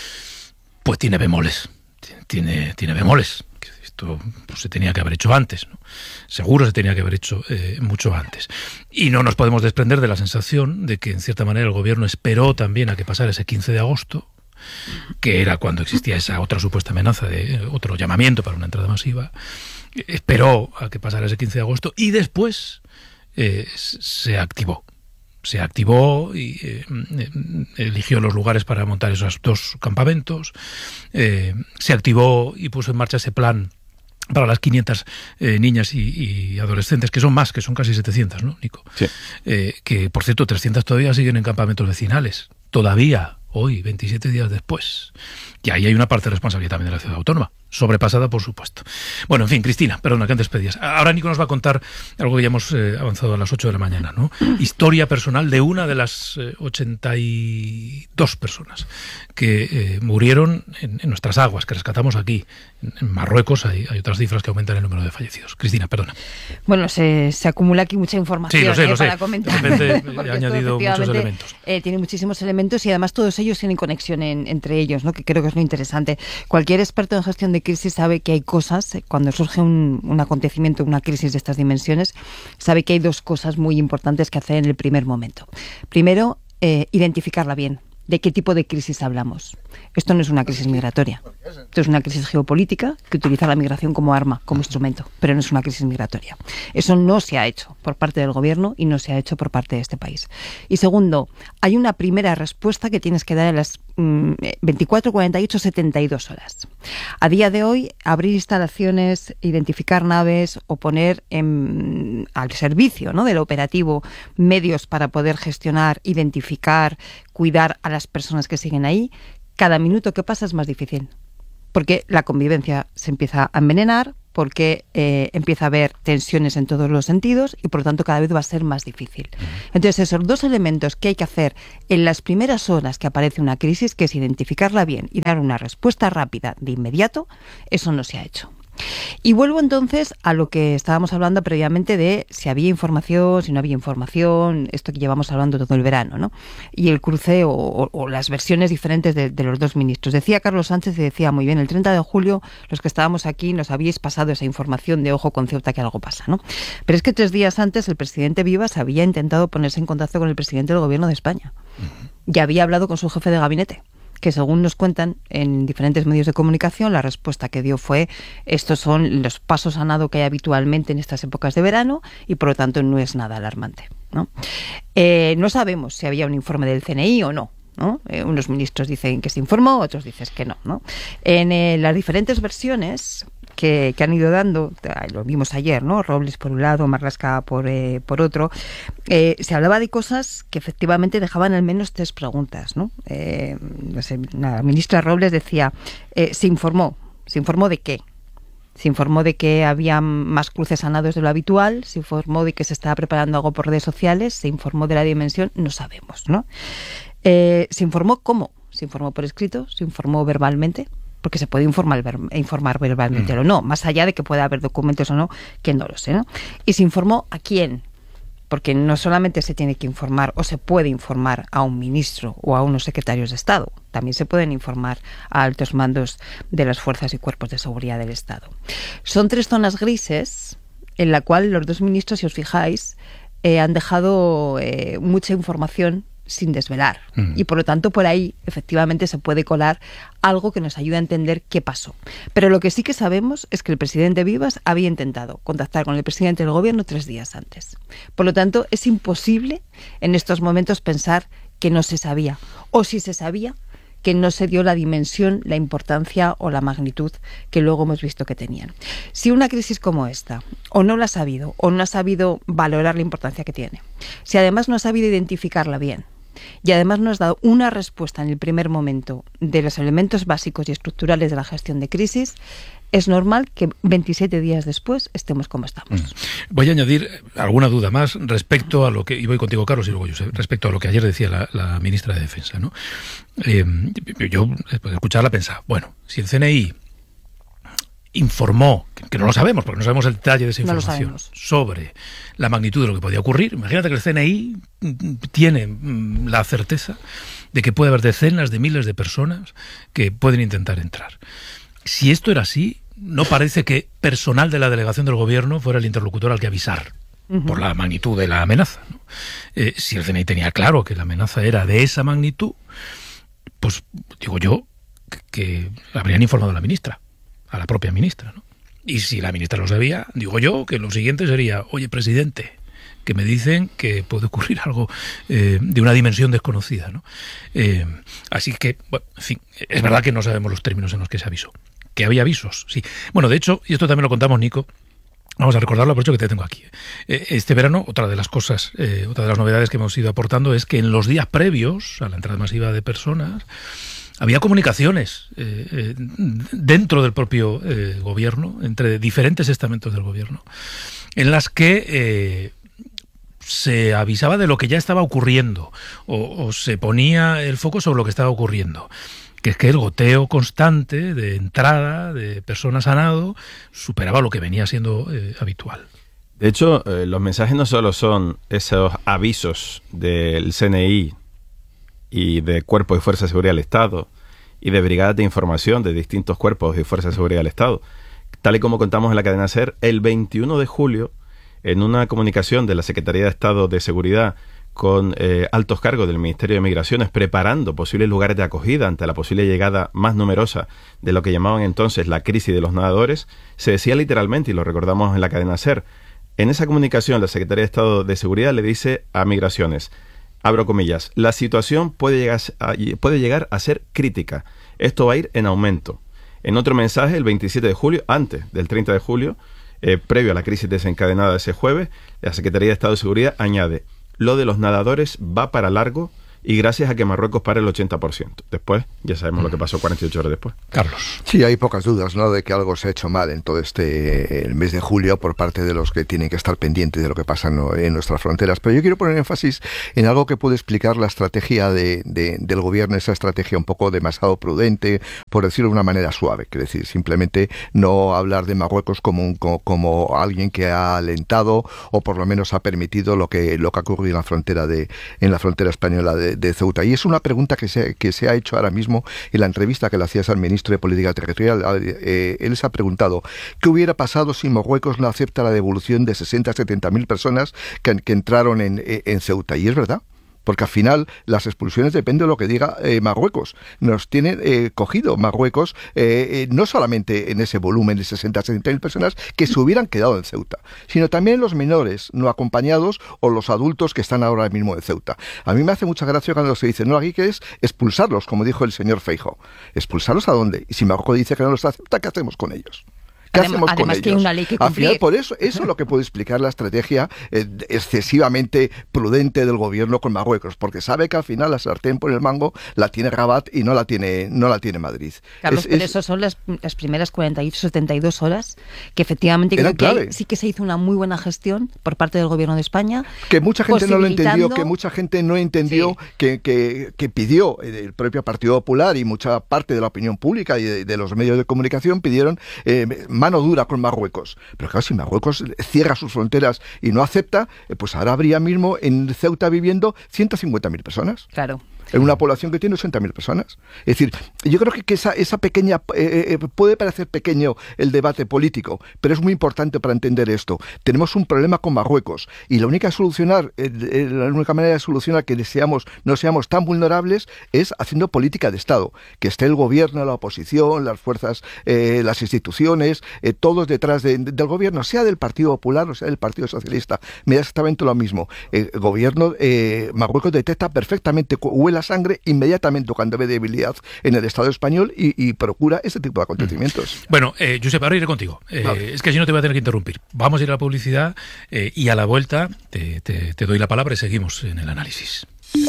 pues tiene bemoles, tiene, tiene bemoles. Esto pues, se tenía que haber hecho antes, ¿no? Seguro se tenía que haber hecho eh, mucho antes. Y no nos podemos desprender de la sensación de que, en cierta manera, el gobierno esperó también a que pasara ese quince de agosto, que era cuando existía esa otra supuesta amenaza de otro llamamiento para una entrada masiva. Esperó a que pasara ese quince de agosto y después eh, se activó. Se activó y eh, eligió los lugares para montar esos dos campamentos. Eh, se activó y puso en marcha ese plan para las quinientas eh, niñas y, y adolescentes, que son más, que son casi setecientas, ¿no, Nico? Sí. Eh, que, por cierto, trescientas todavía siguen en campamentos vecinales. Todavía, hoy, veintisiete días después. Y ahí hay una parte de responsabilidad también de la ciudad autónoma, sobrepasada, por supuesto. Bueno, en fin, Cristina, perdona, que antes pedías. Ahora Nico nos va a contar algo que ya hemos eh, avanzado a las ocho de la mañana, ¿no? Historia personal de una de las eh, ochenta y dos personas que eh, murieron en, en nuestras aguas, que rescatamos aquí. En, en Marruecos hay, hay otras cifras que aumentan el número de fallecidos. Cristina, perdona. Bueno, se, se acumula aquí mucha información sí, lo sé, eh, lo para sé. comentar. De repente he añadido muchos elementos. Eh, tiene muchísimos elementos y además todos ellos tienen conexión en, entre ellos, ¿no? Que creo que es lo interesante. Cualquier experto en gestión de crisis sabe que hay cosas, cuando surge un, un acontecimiento, una crisis de estas dimensiones, sabe que hay dos cosas muy importantes que hacer en el primer momento. Primero, eh, identificarla bien. ¿De qué tipo de crisis hablamos? Esto no es una crisis migratoria. Esto es una crisis geopolítica que utiliza la migración como arma, como instrumento, pero no es una crisis migratoria. Eso no se ha hecho por parte del gobierno y no se ha hecho por parte de este país. Y segundo, hay una primera respuesta que tienes que dar en las mmm, veinticuatro, cuarenta y ocho, setenta y dos horas. A día de hoy, abrir instalaciones, identificar naves o poner en, al servicio, ¿no?, del operativo medios para poder gestionar, identificar, cuidar a las personas que siguen ahí, cada minuto que pasa es más difícil, porque la convivencia se empieza a envenenar, porque eh, empieza a haber tensiones en todos los sentidos y por lo tanto cada vez va a ser más difícil. Entonces esos dos elementos que hay que hacer en las primeras horas que aparece una crisis, que es identificarla bien y dar una respuesta rápida de inmediato, eso no se ha hecho. Y vuelvo entonces a lo que estábamos hablando previamente de si había información, si no había información, esto que llevamos hablando todo el verano, ¿no? Y el cruce o, o, o las versiones diferentes de, de los dos ministros. Decía Carlos Sánchez y decía muy bien, el treinta de julio los que estábamos aquí nos habíais pasado esa información de ojo con Ceuta que algo pasa, ¿no? Pero es que tres días antes el presidente Vivas había intentado ponerse en contacto con el presidente del gobierno de España. Y había hablado con su jefe de gabinete, que según nos cuentan en diferentes medios de comunicación, la respuesta que dio fue: estos son los pasos a nado que hay habitualmente en estas épocas de verano y por lo tanto no es nada alarmante, ¿no? Eh, no sabemos si había un informe del C N I o no, ¿no? Eh, unos ministros dicen que se informó, otros dicen que no, ¿no? En eh, las diferentes versiones que, que han ido dando, lo vimos ayer, ¿no? Robles por un lado, Marlaska por, eh, por otro, eh, se hablaba de cosas que efectivamente dejaban al menos tres preguntas, ¿no? Eh, no sé, la ministra Robles decía, eh, se informó, ¿se informó de qué? Se informó de que había más cruces a nados de lo habitual, se informó de que se estaba preparando algo por redes sociales, se informó de la dimensión, no sabemos, ¿no? Eh, se informó cómo, se informó por escrito, se informó verbalmente, porque se puede informar, ver, informar verbalmente mm. o no, más allá de que pueda haber documentos o no, que no lo sé, ¿no? Y se informó a quién, porque no solamente se tiene que informar o se puede informar a un ministro o a unos secretarios de Estado, también se pueden informar a altos mandos de las fuerzas y cuerpos de seguridad del Estado. Son tres zonas grises en la cual los dos ministros, si os fijáis, eh, han dejado eh, mucha información sin desvelar. Mm. Y por lo tanto, por ahí efectivamente se puede colar algo que nos ayude a entender qué pasó. Pero lo que sí que sabemos es que el presidente Vivas había intentado contactar con el presidente del gobierno tres días antes. Por lo tanto, es imposible en estos momentos pensar que no se sabía. O si se sabía, que no se dio la dimensión, la importancia o la magnitud que luego hemos visto que tenían. Si una crisis como esta, o no la ha sabido, o no ha sabido valorar la importancia que tiene, si además no ha sabido identificarla bien, y además nos ha dado una respuesta en el primer momento de los elementos básicos y estructurales de la gestión de crisis, es normal que veintisiete días después estemos como estamos. Mm. Voy a añadir alguna duda más respecto a lo que, y voy contigo, Carlos, y luego yo, respecto a lo que ayer decía la, la ministra de Defensa, ¿no? Eh, yo, después de escucharla, pensaba, bueno, si el C N I informó, que, que no lo sabemos, porque no sabemos el detalle de esa información, no sobre la magnitud de lo que podía ocurrir, imagínate que el C N I tiene mm, la certeza de que puede haber decenas de miles de personas que pueden intentar entrar. Si esto era así, no parece que personal de la delegación del gobierno fuera el interlocutor al que avisar uh-huh. por la magnitud de la amenaza, ¿no? Eh, si el C N I tenía claro que la amenaza era de esa magnitud, pues digo yo que, que habrían informado a la ministra, a la propia ministra, ¿no? Y si la ministra lo sabía, digo yo que lo siguiente sería, oye, presidente, que me dicen que puede ocurrir algo eh, de una dimensión desconocida, ¿no? Eh, así que, bueno, en fin, es verdad que no sabemos los términos en los que se avisó. Que había avisos, sí. Bueno, de hecho, y esto también lo contamos, Nico, vamos a recordarlo, por hecho que te tengo aquí. Eh, este verano, otra de las cosas, eh, otra de las novedades que hemos ido aportando es que en los días previos a la entrada masiva de personas, había comunicaciones eh, eh, dentro del propio eh, gobierno, entre diferentes estamentos del gobierno, en las que eh, se avisaba de lo que ya estaba ocurriendo o, o se ponía el foco sobre lo que estaba ocurriendo, que es que el goteo constante de entrada de personas a nado superaba lo que venía siendo eh, habitual. De hecho, eh, los mensajes no solo son esos avisos del C N I y de Cuerpos de Fuerza de Seguridad del Estado y de brigadas de información de distintos cuerpos de Fuerza de Seguridad del Estado. Tal y como contamos en la cadena SER, el veintiuno de julio, en una comunicación de la Secretaría de Estado de Seguridad con eh, altos cargos del Ministerio de Migraciones preparando posibles lugares de acogida ante la posible llegada más numerosa de lo que llamaban entonces la crisis de los nadadores, se decía literalmente, y lo recordamos en la cadena SER, en esa comunicación la Secretaría de Estado de Seguridad le dice a Migraciones, abro comillas, la situación puede llegar a, puede llegar a ser crítica. Esto va a ir en aumento. En otro mensaje, el veintisiete de julio, antes del treinta de julio, eh, previo a la crisis desencadenada ese jueves, la Secretaría de Estado de Seguridad añade, lo de los nadadores va para largo y gracias a que Marruecos para el ochenta por ciento. Después, ya sabemos mm. lo que pasó cuarenta y ocho horas después. Carlos. Sí, hay pocas dudas, ¿no?, de que algo se ha hecho mal en todo este el mes de julio por parte de los que tienen que estar pendientes de lo que pasa, ¿no?, en nuestras fronteras. Pero yo quiero poner énfasis en algo que puede explicar la estrategia de, de, del gobierno, esa estrategia un poco demasiado prudente, por decirlo de una manera suave. Quiero decir, simplemente no hablar de Marruecos como, un, como, como alguien que ha alentado o por lo menos ha permitido lo que, lo que ha ocurrido en la frontera, de, en la frontera española de de Ceuta. Y es una pregunta que se, que se ha hecho ahora mismo en la entrevista que le hacías al ministro de Política Territorial. Eh, él se ha preguntado ¿qué hubiera pasado si Marruecos no acepta la devolución de sesenta a setenta mil personas que, que entraron en, en Ceuta? Y es verdad. Porque al final las expulsiones dependen de lo que diga eh, Marruecos. Nos tienen eh, cogido Marruecos eh, eh, no solamente en ese volumen de sesenta a setenta mil personas que se hubieran quedado en Ceuta, sino también los menores no acompañados o los adultos que están ahora mismo en Ceuta. A mí me hace mucha gracia cuando se dice, no, aquí que es expulsarlos, como dijo el señor Feijóo. ¿Expulsarlos a dónde? Y si Marruecos dice que no los acepta, ¿qué hacemos con ellos? ¿Qué Además, hacemos además con que ellos? hay una ley que Al cumplir. final, por eso, eso es lo que puede explicar la estrategia eh, excesivamente prudente del gobierno con Marruecos, porque sabe que al final la sartén por el mango la tiene Rabat y no la tiene, no la tiene Madrid. Carlos, Es- pero es- eso son las, las primeras cuarenta y ocho, setenta y dos horas, que efectivamente Eran creo que clave. sí que se hizo una muy buena gestión por parte del gobierno de España. Que mucha gente no lo entendió, posibilitando- que mucha gente no entendió, que, que, que pidió el propio Partido Popular y mucha parte de la opinión pública y de, de los medios de comunicación pidieron eh, mano dura con Marruecos. Pero claro, si Marruecos cierra sus fronteras y no acepta, eh, pues ahora habría mismo en Ceuta viviendo ciento cincuenta mil personas. Claro. En una población que tiene ochenta mil personas. Es decir, yo creo que, que esa, esa pequeña... Eh, eh, puede parecer pequeño el debate político, pero es muy importante para entender esto. Tenemos un problema con Marruecos y la única solucionar, eh, eh, la única manera de solucionar que seamos, no seamos tan vulnerables es haciendo política de Estado. Que esté el gobierno, la oposición, las fuerzas, eh, las instituciones, eh, todos detrás de- del gobierno, sea del Partido Popular o sea del Partido Socialista. Me da exactamente lo mismo. El gobierno, eh, Marruecos detecta perfectamente, cu- huele la sangre inmediatamente cuando ve debilidad en el Estado español y, y procura este tipo de acontecimientos. Bueno, eh, Josep, ahora iré contigo. Eh, Vale. Es que si no te voy a tener que interrumpir. Vamos a ir a la publicidad eh, y a la vuelta te, te- te doy la palabra y seguimos en el análisis.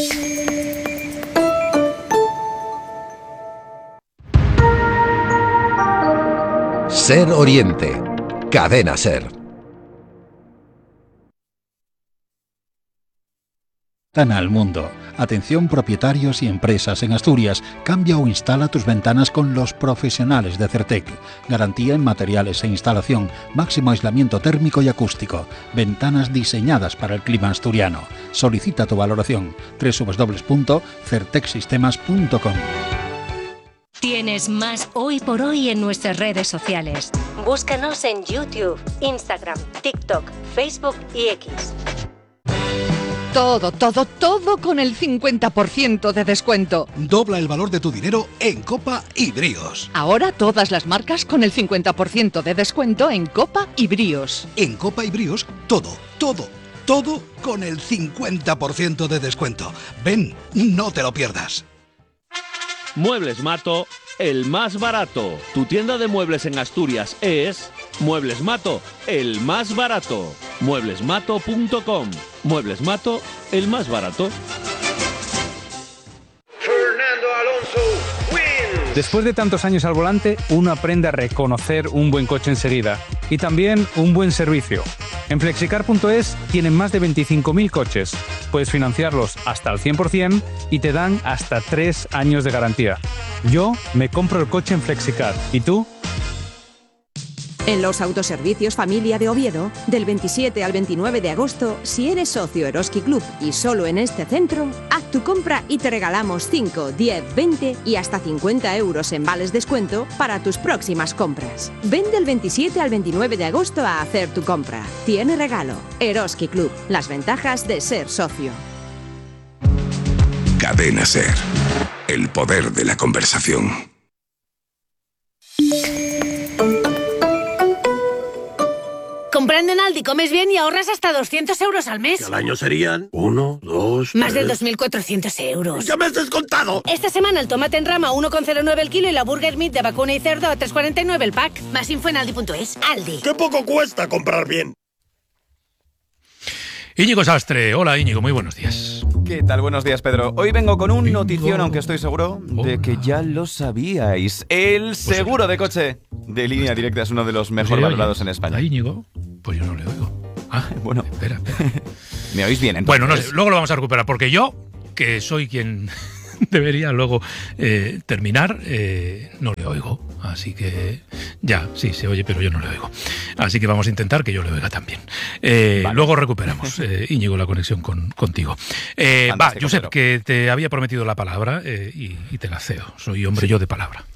Ser Oriente. Cadena Ser. Ventana al mundo. Atención propietarios y empresas en Asturias. Cambia o instala tus ventanas con los profesionales de Certec. Garantía en materiales e instalación. Máximo aislamiento térmico y acústico. Ventanas diseñadas para el clima asturiano. Solicita tu valoración. doble u doble u doble u punto certec sistemas punto com. Tienes más Hoy por Hoy en nuestras redes sociales. Búscanos en YouTube, Instagram, TikTok, Facebook y X. Todo, todo, todo con el cincuenta por ciento de descuento. Dobla el valor de tu dinero en Copa y Bríos. Ahora todas las marcas con el cincuenta por ciento de descuento en Copa y Bríos. En Copa y Bríos, todo, todo, todo con el cincuenta por ciento de descuento. Ven, no te lo pierdas. Muebles Mato, el más barato. Tu tienda de muebles en Asturias es Muebles Mato, el más barato. muebles mato punto com. Muebles Mato, el más barato. Fernando Alonso wins. Después de tantos años al volante, uno aprende a reconocer un buen coche enseguida y también un buen servicio. En flexicar punto es tienen más de veinticinco mil coches. Puedes financiarlos hasta el cien por ciento y te dan hasta tres años de garantía. Yo me compro el coche en Flexicar. ¿Y tú? En los autoservicios Familia de Oviedo, del veintisiete al veintinueve de agosto, si eres socio Eroski Club y solo en este centro, haz tu compra y te regalamos cinco, diez, veinte y hasta cincuenta euros en vales descuento para tus próximas compras. Ven del veintisiete al veintinueve de agosto a hacer tu compra. Tiene regalo. Eroski Club. Las ventajas de ser socio. Cadena SER. El poder de la conversación. Comprando en Aldi comes bien y ahorras hasta doscientos euros al mes. Y al año serían uno, dos, Más tres... de dos mil cuatrocientos euros. ¡Ya me has descontado! Esta semana el tomate en rama a uno coma cero nueve el kilo y la burger meat de vacuna y cerdo a tres coma cuarenta y nueve el pack. Más info en aldi punto es. Aldi. ¡Qué poco cuesta comprar bien! Íñigo Sastre. Hola, Íñigo, muy buenos días. ¿Qué tal? Buenos días, Pedro. Hoy vengo con un notición, aunque estoy seguro de que ya lo sabíais. El seguro de coche de Línea Directa es uno de los mejor valorados en España. ¿A Íñigo? Pues yo no le oigo. Ah, bueno. Espera, espera. ¿Me oís bien, entonces? Bueno, no sé, luego lo vamos a recuperar, porque yo, que soy quien debería luego eh, terminar, eh, no le oigo. Así que ya, sí, se oye, pero yo no le oigo. Así que vamos a intentar que yo le oiga también. Eh, vale. Luego recuperamos, eh, Íñigo, la conexión con, contigo. Eh, va, Josep, que te había prometido la palabra eh, y, y te la cedo. Soy hombre sí. yo de palabra.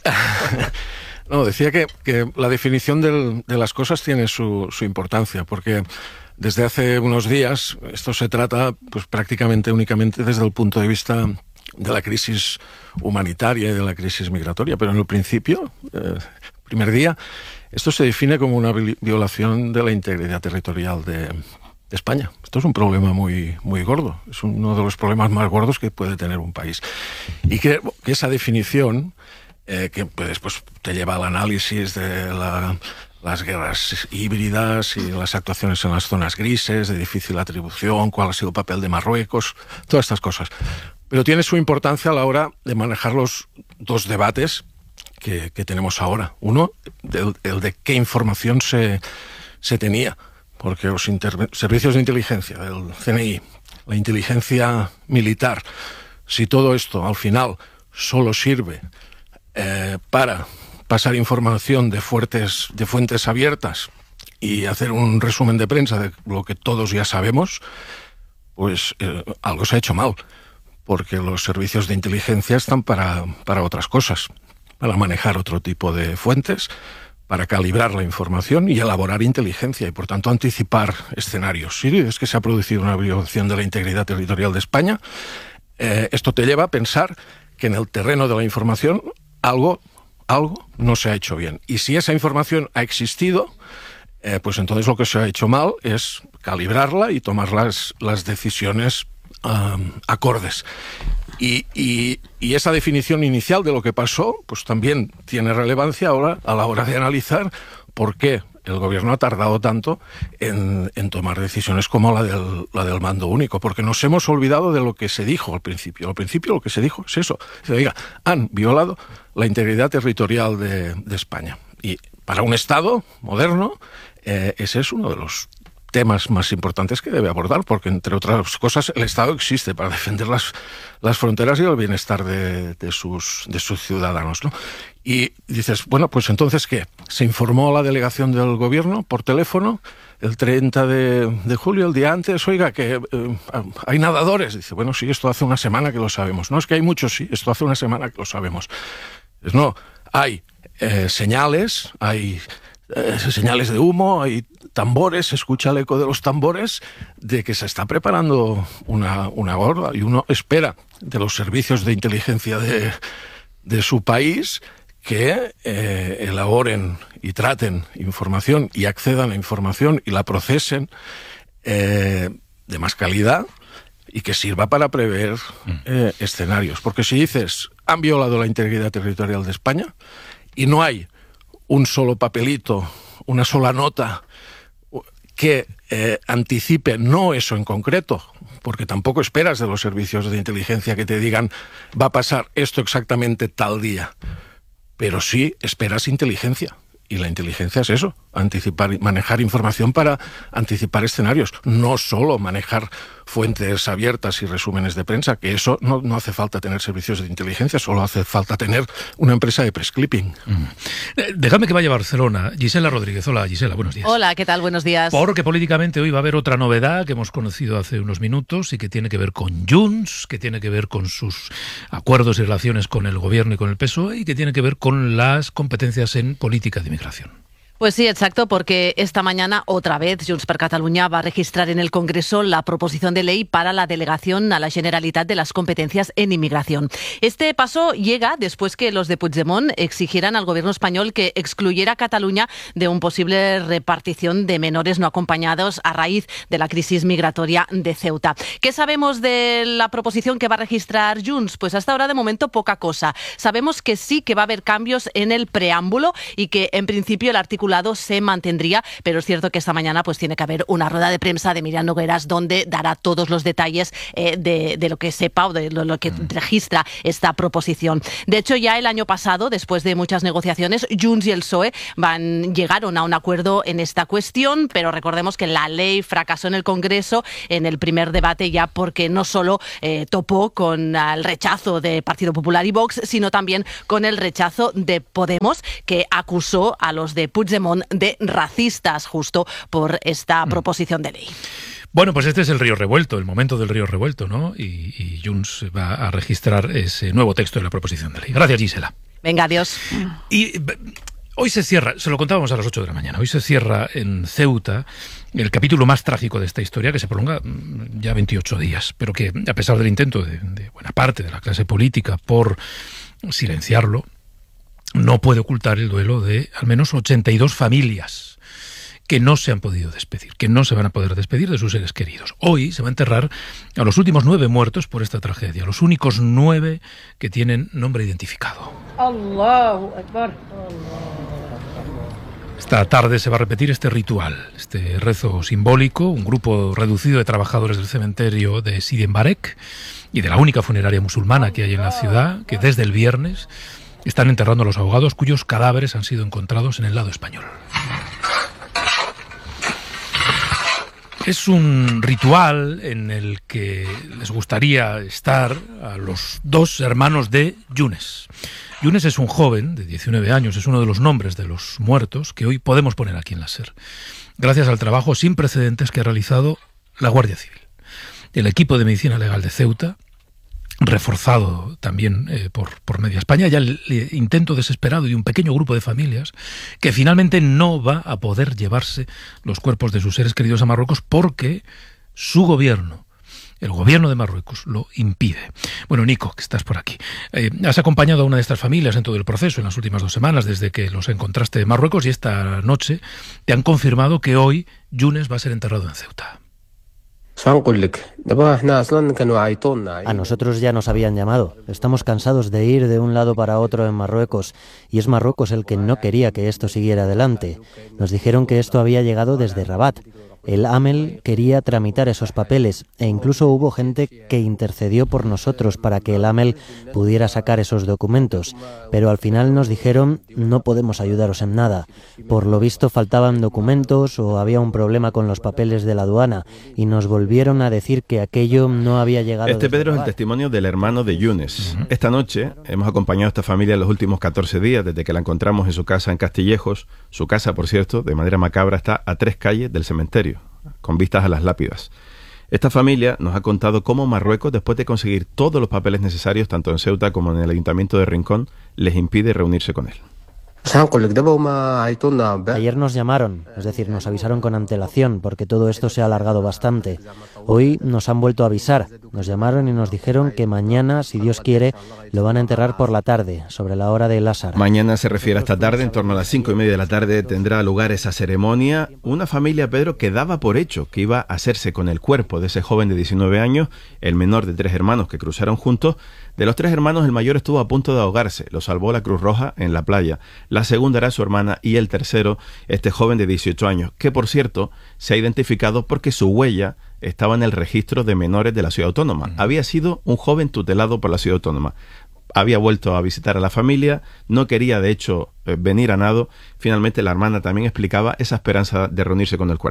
No, decía que, que la definición del, de las cosas tiene su, su importancia, porque desde hace unos días esto se trata pues prácticamente únicamente desde el punto de vista de la crisis humanitaria y de la crisis migratoria, pero en el principio, eh, primer día, esto se define como una violación de la integridad territorial de, de España. Esto es un problema muy, muy gordo, es uno de los problemas más gordos que puede tener un país. Y que, que esa definición, eh, que pues, después te lleva al análisis de la... las guerras híbridas y las actuaciones en las zonas grises, de difícil atribución, cuál ha sido el papel de Marruecos, todas estas cosas. Pero tiene su importancia a la hora de manejar los dos debates que, que tenemos ahora. Uno, el, el de qué información se, se tenía, porque los servicios de inteligencia del C N I, la inteligencia militar, si todo esto al final solo sirve eh, para pasar información de, fuertes, de fuentes abiertas y hacer un resumen de prensa de lo que todos ya sabemos, pues eh, algo se ha hecho mal, porque los servicios de inteligencia están para, para otras cosas, para manejar otro tipo de fuentes, para calibrar la información y elaborar inteligencia y, por tanto, anticipar escenarios. Si es que se ha producido una violación de la integridad territorial de España, eh, esto te lleva a pensar que en el terreno de la información algo... algo no se ha hecho bien. Y si esa información ha existido, eh, pues entonces lo que se ha hecho mal es calibrarla y tomar las, las decisiones um, acordes. Y, y, y esa definición inicial de lo que pasó, pues también tiene relevancia ahora a la hora de analizar por qué el gobierno ha tardado tanto en, en tomar decisiones como la del, la del mando único, porque nos hemos olvidado de lo que se dijo al principio. Al principio lo que se dijo es eso. Se diga, han violado la integridad territorial de, de España. Y para un Estado moderno, eh, ese es uno de los temas más importantes que debe abordar, porque entre otras cosas el Estado existe para defender las, las fronteras y el bienestar de, de, sus, de sus ciudadanos, ¿no? Y dices, bueno, pues entonces, ¿qué? Se informó a la delegación del gobierno por teléfono el treinta de julio, el día antes, oiga, que eh, hay nadadores. Dice, bueno, sí, esto hace una semana que lo sabemos. No, es que hay muchos, sí, esto hace una semana que lo sabemos. Pues no, hay eh, señales, hay eh, señales de humo, hay tambores, se escucha el eco de los tambores de que se está preparando una, una gorda, y uno espera de los servicios de inteligencia de, de su país que eh, elaboren y traten información y accedan a información y la procesen eh, de más calidad y que sirva para prever eh, escenarios. Porque si dices, han violado la integridad territorial de España y no hay un solo papelito, una sola nota que eh, anticipe, no eso en concreto, porque tampoco esperas de los servicios de inteligencia que te digan va a pasar esto exactamente tal día, pero sí esperas inteligencia. Y la inteligencia es eso, anticipar, manejar información para anticipar escenarios, no solo manejar fuentes abiertas y resúmenes de prensa, que eso no, no hace falta tener servicios de inteligencia, solo hace falta tener una empresa de press clipping. Mm. Eh, déjame que vaya a Barcelona. Gisela Rodríguez. Hola, Gisela, buenos días. Hola, ¿qué tal? Buenos días. Porque políticamente hoy va a haber otra novedad que hemos conocido hace unos minutos y que tiene que ver con Junts, que tiene que ver con sus acuerdos y relaciones con el gobierno y con el P S O E y que tiene que ver con las competencias en política de inmigración. Pues sí, exacto, porque esta mañana otra vez Junts per Catalunya va a registrar en el Congreso la proposición de ley para la delegación a la Generalitat de las competencias en inmigración. Este paso llega después que los de Puigdemont exigieran al gobierno español que excluyera a Cataluña de un posible repartición de menores no acompañados a raíz de la crisis migratoria de Ceuta. ¿Qué sabemos de la proposición que va a registrar Junts? Pues hasta ahora de momento poca cosa. Sabemos que sí que va a haber cambios en el preámbulo y que en principio el artículo se mantendría, pero es cierto que esta mañana pues tiene que haber una rueda de prensa de Miriam Nogueras donde dará todos los detalles eh, de, de lo que sepa o de lo, lo que registra esta proposición. De hecho, ya el año pasado, después de muchas negociaciones, Junts y el P S O E van, llegaron a un acuerdo en esta cuestión, pero recordemos que la ley fracasó en el Congreso en el primer debate ya porque no solo eh, topó con el rechazo de Partido Popular y Vox, sino también con el rechazo de Podemos, que acusó a los de Puigdemont de racistas justo por esta proposición de ley. Bueno, pues este es el río revuelto, el momento del río revuelto, ¿no? Y, y Junts va a registrar ese nuevo texto de la proposición de ley. Gracias, Gisela. Venga, adiós. Y hoy se cierra, se lo contábamos a las ocho de la mañana, hoy se cierra en Ceuta el capítulo más trágico de esta historia, que se prolonga ya veintiocho días, pero que a pesar del intento de, de buena parte de la clase política por silenciarlo, no puede ocultar el duelo de al menos ochenta y dos familias que no se han podido despedir, que no se van a poder despedir de sus seres queridos. Hoy se va a enterrar a los últimos nueve muertos por esta tragedia, los únicos nueve que tienen nombre identificado. Allahu Akbar. Esta tarde se va a repetir este ritual, este rezo simbólico. Un grupo reducido de trabajadores del cementerio de Sidi Mbarek y de la única funeraria musulmana que hay en la ciudad, que desde el viernes están enterrando a los ahogados cuyos cadáveres han sido encontrados en el lado español. Es un ritual en el que les gustaría estar a los dos hermanos de Younes. Younes es un joven de diecinueve años, es uno de los nombres de los muertos que hoy podemos poner aquí en la SER, gracias al trabajo sin precedentes que ha realizado la Guardia Civil. El equipo de medicina legal de Ceuta, reforzado también eh, por, por media España, ya el, el intento desesperado de un pequeño grupo de familias que finalmente no va a poder llevarse los cuerpos de sus seres queridos a Marruecos porque su gobierno, el gobierno de Marruecos, lo impide. Bueno, Nico, que estás por aquí, eh, has acompañado a una de estas familias en todo el proceso en las últimas dos semanas desde que los encontraste en Marruecos y esta noche te han confirmado que hoy Younes va a ser enterrado en Ceuta. A nosotros ya nos habían llamado. Estamos cansados de ir de un lado para otro en Marruecos y es Marruecos el que no quería que esto siguiera adelante. Nos dijeron que esto había llegado desde Rabat. El AMEL quería tramitar esos papeles e incluso hubo gente que intercedió por nosotros para que el AMEL pudiera sacar esos documentos. Pero al final nos dijeron, no podemos ayudaros en nada. Por lo visto faltaban documentos o había un problema con los papeles de la aduana y nos volvieron a decir que aquello no había llegado. Este, Pedro, es el testimonio del hermano de Younes. Uh-huh. Esta noche hemos acompañado a esta familia en los últimos catorce días desde que la encontramos en su casa en Castillejos. Su casa, por cierto, de manera macabra, está a tres calles del cementerio, con vistas a las lápidas. Esta familia nos ha contado cómo Marruecos, después de conseguir todos los papeles necesarios, tanto en Ceuta como en el Ayuntamiento de Rincón, les impide reunirse con él. Ayer nos llamaron, es decir, nos avisaron con antelación, porque todo esto se ha alargado bastante. Hoy nos han vuelto a avisar, nos llamaron y nos dijeron que mañana, si Dios quiere, lo van a enterrar por la tarde, sobre la hora del Asar. Mañana se refiere a esta tarde, en torno a las cinco y media de la tarde tendrá lugar esa ceremonia. Una familia, Pedro, que daba por hecho que iba a hacerse con el cuerpo de ese joven de diecinueve años, el menor de tres hermanos que cruzaron juntos. De los tres hermanos, el mayor estuvo a punto de ahogarse, lo salvó la Cruz Roja en la playa. La segunda era su hermana y el tercero, este joven de dieciocho años, que por cierto se ha identificado porque su huella estaba en el registro de menores de la ciudad autónoma. Uh-huh. Había sido un joven tutelado por la ciudad autónoma. Había vuelto a visitar a la familia, no quería de hecho venir a nado. Finalmente la hermana también explicaba esa esperanza de reunirse con el cuerpo.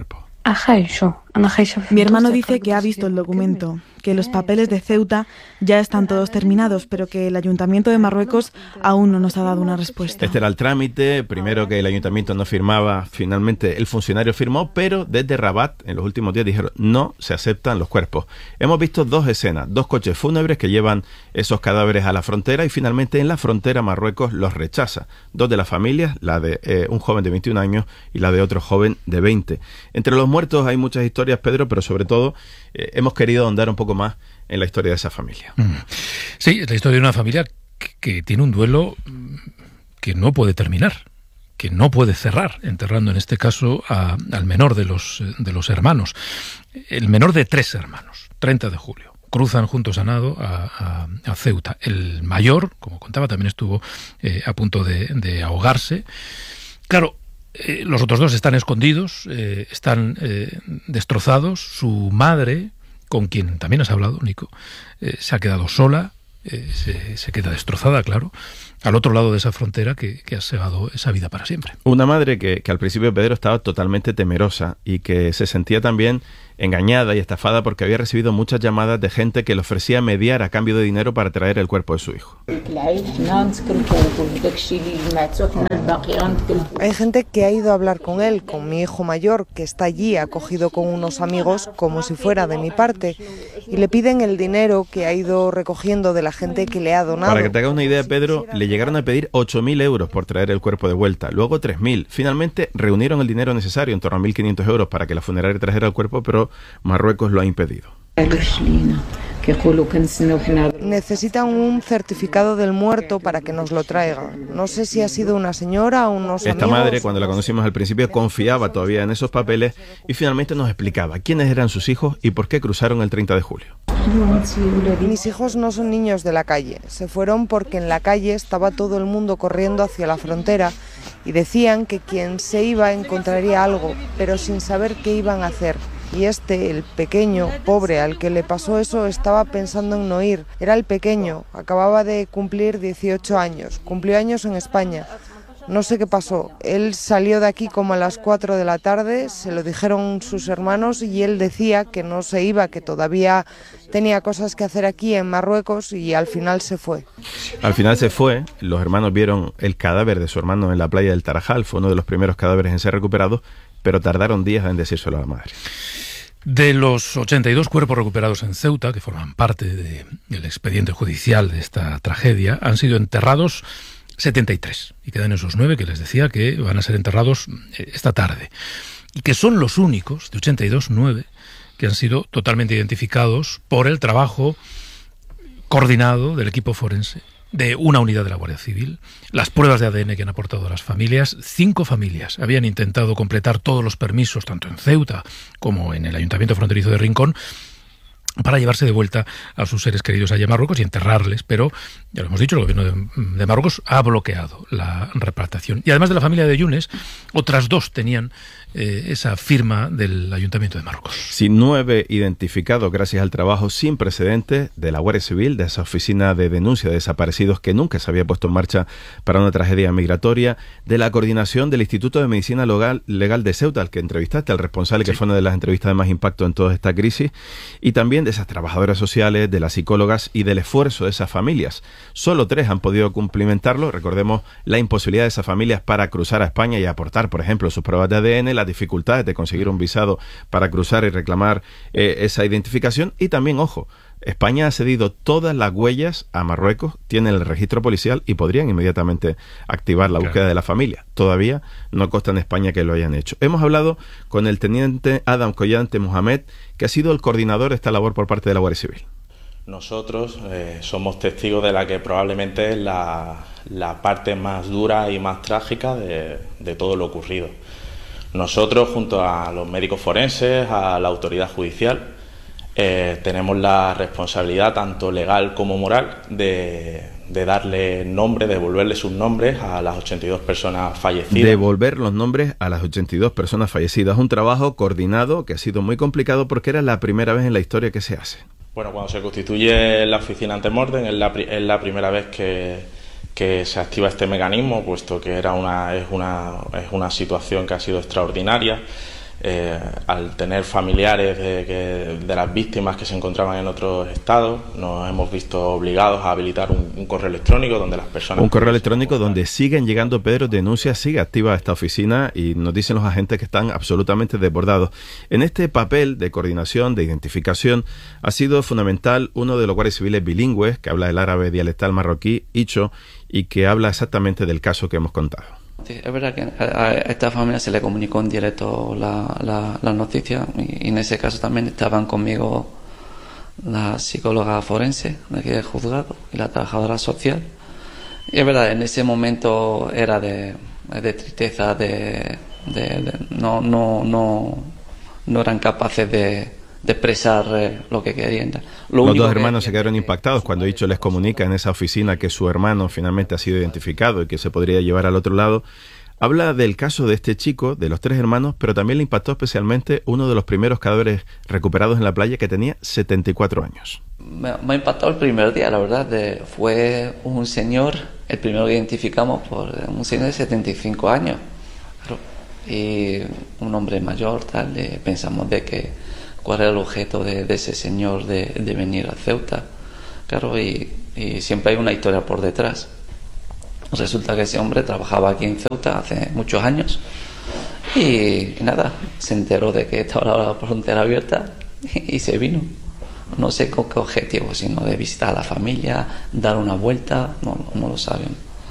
Mi hermano dice que ha visto el documento, que los papeles de Ceuta ya están todos terminados, pero que el Ayuntamiento de Marruecos aún no nos ha dado una respuesta. Este era el trámite, primero que el Ayuntamiento no firmaba, finalmente el funcionario firmó, pero desde Rabat en los últimos días dijeron no se aceptan los cuerpos. Hemos visto dos escenas, dos coches fúnebres que llevan esos cadáveres a la frontera y finalmente en la frontera Marruecos los rechaza. Dos de las familias, la de eh, un joven de veintiún años y la de otro joven de veinte. Entre los muertos hay muchas historias, Pedro, pero sobre todo eh, hemos querido ahondar un poco más en la historia de esa familia. Mm. Sí, es la historia de una familia que, que tiene un duelo que no puede terminar, que no puede cerrar, enterrando en este caso a, al menor de los, de los hermanos. El menor de tres hermanos, treinta de julio. Cruzan juntos a nado a, a, a Ceuta. El mayor, como contaba, también estuvo eh, a punto de, de ahogarse. Claro, Eh, los otros dos están escondidos, eh, están eh, destrozados. Su madre, con quien también has hablado, Nico, eh, se ha quedado sola, eh, se, se queda destrozada, claro, al otro lado de esa frontera que, que ha cegado esa vida para siempre. Una madre que, que al principio, Pedro, estaba totalmente temerosa y que se sentía también engañada y estafada porque había recibido muchas llamadas de gente que le ofrecía mediar a cambio de dinero para traer el cuerpo de su hijo. Hay gente que ha ido a hablar con él, con mi hijo mayor, que está allí acogido con unos amigos como si fuera de mi parte, y le piden el dinero que ha ido recogiendo de la gente que le ha donado. Para que te hagas una idea, Pedro, le llegaron a pedir ocho mil euros por traer el cuerpo de vuelta, luego tres mil. Finalmente reunieron el dinero necesario, en torno a mil quinientos euros, para que la funeraria trajera el cuerpo, pero Marruecos lo ha impedido. Necesitan un certificado del muerto para que nos lo traigan. No sé si ha sido una señora o unos Esta amigos. madre, cuando la conocimos al principio, confiaba todavía en esos papeles y finalmente nos explicaba quiénes eran sus hijos y por qué cruzaron el treinta de julio. Mis hijos no son niños de la calle. Se fueron porque en la calle estaba todo el mundo corriendo hacia la frontera y decían que quien se iba encontraría algo, pero sin saber qué iban a hacer. Y este, el pequeño, pobre, al que le pasó eso, estaba pensando en no ir. Era el pequeño, acababa de cumplir dieciocho años, cumplió años en España. No sé qué pasó, él salió de aquí como a las cuatro de la tarde, se lo dijeron sus hermanos y él decía que no se iba, que todavía tenía cosas que hacer aquí en Marruecos y al final se fue. Al final se fue, los hermanos vieron el cadáver de su hermano en la playa del Tarajal, fue uno de los primeros cadáveres en ser recuperados, pero tardaron días en decírselo a la madre. De los ochenta y dos cuerpos recuperados en Ceuta, que forman parte de, del expediente judicial de esta tragedia, han sido enterrados setenta y tres. Y quedan esos nueve que les decía que van a ser enterrados esta tarde. Y que son los únicos, de ochenta y dos, nueve, que han sido totalmente identificados por el trabajo coordinado del equipo forense, de una unidad de la Guardia Civil, las pruebas de A D N que han aportado las familias. Cinco familias habían intentado completar todos los permisos, tanto en Ceuta como en el Ayuntamiento Fronterizo de Rincón, para llevarse de vuelta a sus seres queridos allá en Marruecos y enterrarles, pero, ya lo hemos dicho, el gobierno de, de Marruecos ha bloqueado la repatriación. Y además de la familia de Yunes, otras dos tenían eh, esa firma del Ayuntamiento de Marruecos. Sí, nueve identificados gracias al trabajo sin precedentes de la Guardia Civil, de esa oficina de denuncia de desaparecidos que nunca se había puesto en marcha para una tragedia migratoria, de la coordinación del Instituto de Medicina Legal, Legal de Ceuta, al que entrevistaste, al responsable, sí, que fue una de las entrevistas de más impacto en toda esta crisis, y también de esas trabajadoras sociales, de las psicólogas y del esfuerzo de esas familias. Solo tres han podido cumplimentarlo. Recordemos la imposibilidad de esas familias para cruzar a España y aportar, por ejemplo, sus pruebas de A D N, las dificultades de conseguir un visado para cruzar y reclamar eh, esa identificación. Y también, ojo, España ha cedido todas las huellas a Marruecos, tienen el registro policial y podrían inmediatamente activar la búsqueda, claro, de la familia. Todavía no consta en España que lo hayan hecho. Hemos hablado con el teniente Adam Collante Mohamed, que ha sido el coordinador de esta labor por parte de la Guardia Civil. Nosotros eh, somos testigos de la que probablemente es la, la parte más dura y más trágica de, de todo lo ocurrido. Nosotros, junto a los médicos forenses, a la autoridad judicial, Eh, tenemos la responsabilidad, tanto legal como moral, de, de darle nombre, de devolverle sus nombres a las ochenta y dos personas fallecidas. Devolver los nombres a las ochenta y dos personas fallecidas. Un trabajo coordinado que ha sido muy complicado porque era la primera vez en la historia que se hace. Bueno, cuando se constituye la oficina antemortem es la, es la primera vez que, que se activa este mecanismo, puesto que era una, es, una, es una situación que ha sido extraordinaria. Eh, al tener familiares de, que, de las víctimas que se encontraban en otros estados, nos hemos visto obligados a habilitar un, un correo electrónico donde las personas... Un correo electrónico donde siguen llegando, Pedro, denuncias, sigue activa esta oficina y nos dicen los agentes que están absolutamente desbordados. En este papel de coordinación, de identificación, ha sido fundamental uno de los guardias civiles bilingües que habla el árabe dialectal marroquí, Icho, y que habla exactamente del caso que hemos contado. Sí, es verdad que a esta familia se le comunicó en directo la, la, la noticia y en ese caso también estaban conmigo la psicóloga forense de aquí del juzgado y la trabajadora social. Y es verdad, en ese momento era de, de tristeza, de, de, de no, no, no, no eran capaces de, de expresar eh, lo que querían. Lo Los único dos que- hermanos se quedaron impactados cuando Icho les comunica en esa oficina que su hermano finalmente ha sido identificado y que se podría llevar al otro lado. Habla del caso de este chico, de los tres hermanos, pero también le impactó especialmente uno de los primeros cadáveres recuperados en la playa que tenía setenta y cuatro años. Me, me ha impactado el primer día, la verdad. De, fue un señor, el primero que identificamos, por un señor de setenta y cinco años. Claro, y un hombre mayor, tal. De, pensamos de que cuál era el objeto de, de ese señor de, de venir a Ceuta. Claro, y, y siempre hay una historia por detrás. Resulta que ese hombre trabajaba aquí en Ceuta hace muchos años y, y nada, se enteró de que estaba la frontera abierta y, y se vino. No sé con qué objetivo, sino de visitar a la familia, dar una vuelta, no, no lo saben.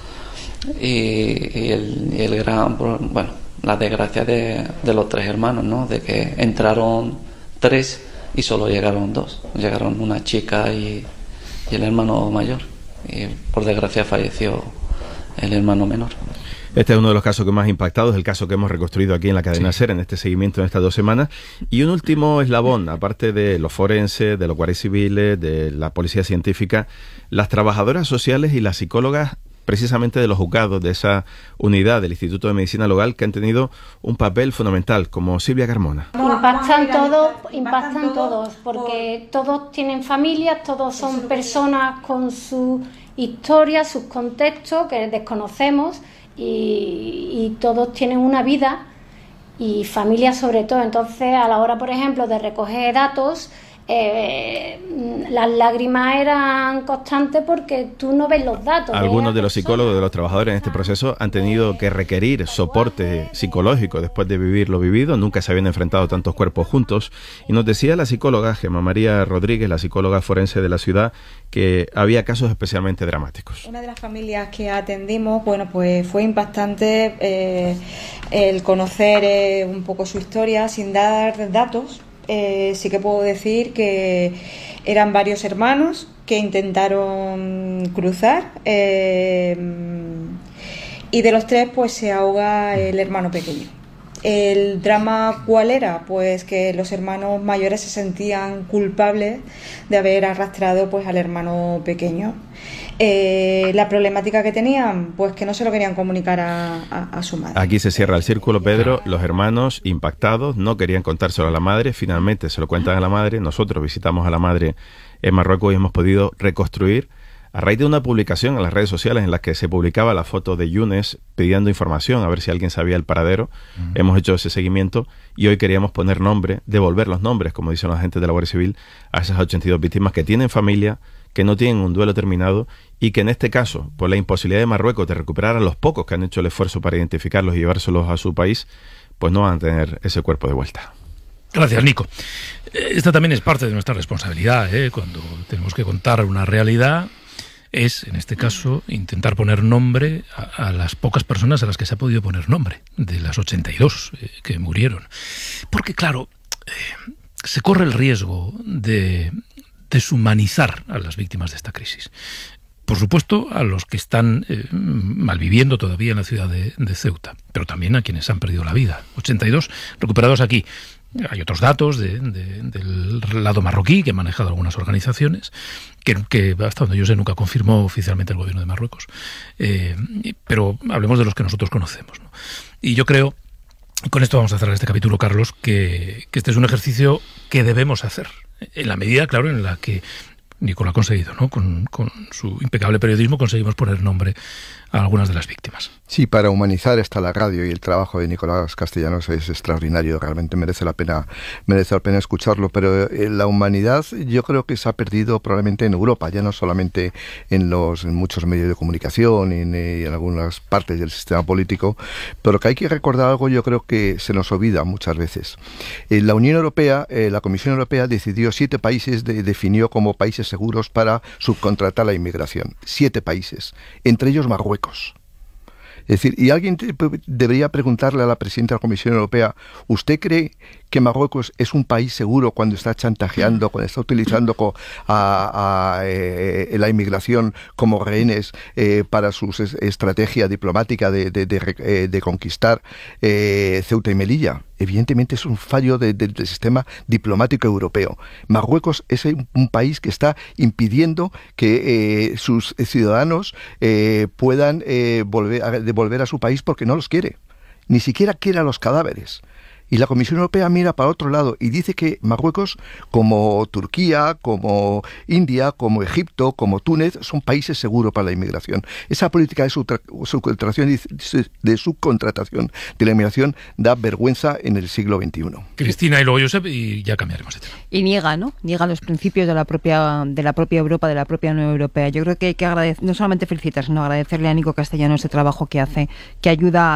Y, y, el, y el gran, pro- bueno, la desgracia de, de los tres hermanos, ¿no? De que entraron tres y solo llegaron dos. Llegaron una chica y, y el hermano mayor. Y por desgracia falleció el hermano menor. Este es uno de los casos que más ha impactado, es el caso que hemos reconstruido aquí en la cadena SER en este seguimiento en estas dos semanas. Y un último eslabón, aparte de los forenses, de los guardias civiles, de la policía científica, las trabajadoras sociales y las psicólogas precisamente de los juzgados, de esa unidad del Instituto de Medicina Legal, que han tenido un papel fundamental, como Silvia Carmona. Impactan todos, impactan todos, porque todos tienen familias, todos son personas con su historia, sus contextos que desconocemos y, y todos tienen una vida y familias sobre todo. Entonces, a la hora, por ejemplo, de recoger datos, eh, las lágrimas eran constantes porque tú no ves los datos. Algunos de los psicólogos, de los trabajadores en este proceso han tenido que requerir soporte psicológico después de vivir lo vivido. Nunca se habían enfrentado tantos cuerpos juntos. Y nos decía la psicóloga Gemma María Rodríguez, la psicóloga forense de la ciudad, que había casos especialmente dramáticos. Una de las familias que atendimos, bueno, pues fue impactante eh, el conocer eh, un poco su historia sin dar datos. Eh, sí que puedo decir que eran varios hermanos que intentaron cruzar eh, y de los tres pues se ahoga el hermano pequeño. ¿El drama cuál era? Pues que los hermanos mayores se sentían culpables de haber arrastrado pues al hermano pequeño. Eh, la problemática que tenían, pues que no se lo querían comunicar a, a, a su madre. Aquí se cierra el círculo, Pedro. Los hermanos impactados no querían contárselo a la madre. Finalmente se lo cuentan a la madre. Nosotros visitamos a la madre en Marruecos y hemos podido reconstruir, a raíz de una publicación en las redes sociales en la que se publicaba la foto de Yunes pidiendo información a ver si alguien sabía el paradero. Uh-huh. Hemos hecho ese seguimiento y hoy queríamos poner nombre, devolver los nombres, como dicen los agentes de la Guardia Civil, a esas ochenta y dos víctimas que tienen familia, que no tienen un duelo terminado y que en este caso, por la imposibilidad de Marruecos de recuperar a los pocos que han hecho el esfuerzo para identificarlos y llevárselos a su país, pues no van a tener ese cuerpo de vuelta. Gracias, Nico. Esta también es parte de nuestra responsabilidad, ¿eh? Cuando tenemos que contar una realidad, es, en este caso, intentar poner nombre a, a las pocas personas a las que se ha podido poner nombre, de las ochenta y dos eh, que murieron. Porque, claro, eh, se corre el riesgo de deshumanizar a las víctimas de esta crisis. Por supuesto, a los que están eh, malviviendo todavía en la ciudad de, de Ceuta, pero también a quienes han perdido la vida. ochenta y dos recuperados aquí. Hay otros datos de, de, del lado marroquí que han manejado algunas organizaciones, que, que hasta donde yo sé nunca confirmó oficialmente el gobierno de Marruecos. Eh, pero hablemos de los que nosotros conocemos, ¿no? Y yo creo, con esto vamos a cerrar este capítulo, Carlos, que, que este es un ejercicio que debemos hacer, en la medida, claro, en la que Nico lo ha conseguido, ¿no? Con, con su impecable periodismo conseguimos poner nombre a algunas de las víctimas. Sí, para humanizar está la radio, y el trabajo de Nicolás Castellanos es extraordinario, realmente merece la pena merece la pena escucharlo, pero eh, la humanidad yo creo que se ha perdido probablemente en Europa, ya no solamente en los en muchos medios de comunicación y en, en algunas partes del sistema político, pero que hay que recordar algo, yo creo que se nos olvida muchas veces. Eh, la Unión Europea, eh, la Comisión Europea decidió siete países, de, definió como países seguros para subcontratar la inmigración, siete países, entre ellos Marruecos. Es decir, y alguien te, debería preguntarle a la presidenta de la Comisión Europea, ¿usted cree que Marruecos es un país seguro cuando está chantajeando, cuando está utilizando co, a, a eh, la inmigración como rehenes eh, para su estrategia diplomática de, de, de, de, de conquistar eh, Ceuta y Melilla? Evidentemente es un fallo de, de, del sistema diplomático europeo. Marruecos es un, un país que está impidiendo que eh, sus ciudadanos eh, puedan eh, volver a, devolver a su país porque no los quiere. Ni siquiera quiere a los cadáveres. Y la Comisión Europea mira para otro lado y dice que Marruecos, como Turquía, como India, como Egipto, como Túnez, son países seguros para la inmigración. Esa política de subcontratación y de subcontratación de la inmigración da vergüenza en el siglo veintiuno. Cristina y luego Josep, y ya cambiaremos de tema. Y niega, ¿no? Niega los principios de la propia de la propia Europa, de la propia Unión Europea. Yo creo que hay que agradecer, no solamente felicitar, sino agradecerle a Nico Castellanos ese trabajo que hace, que ayuda a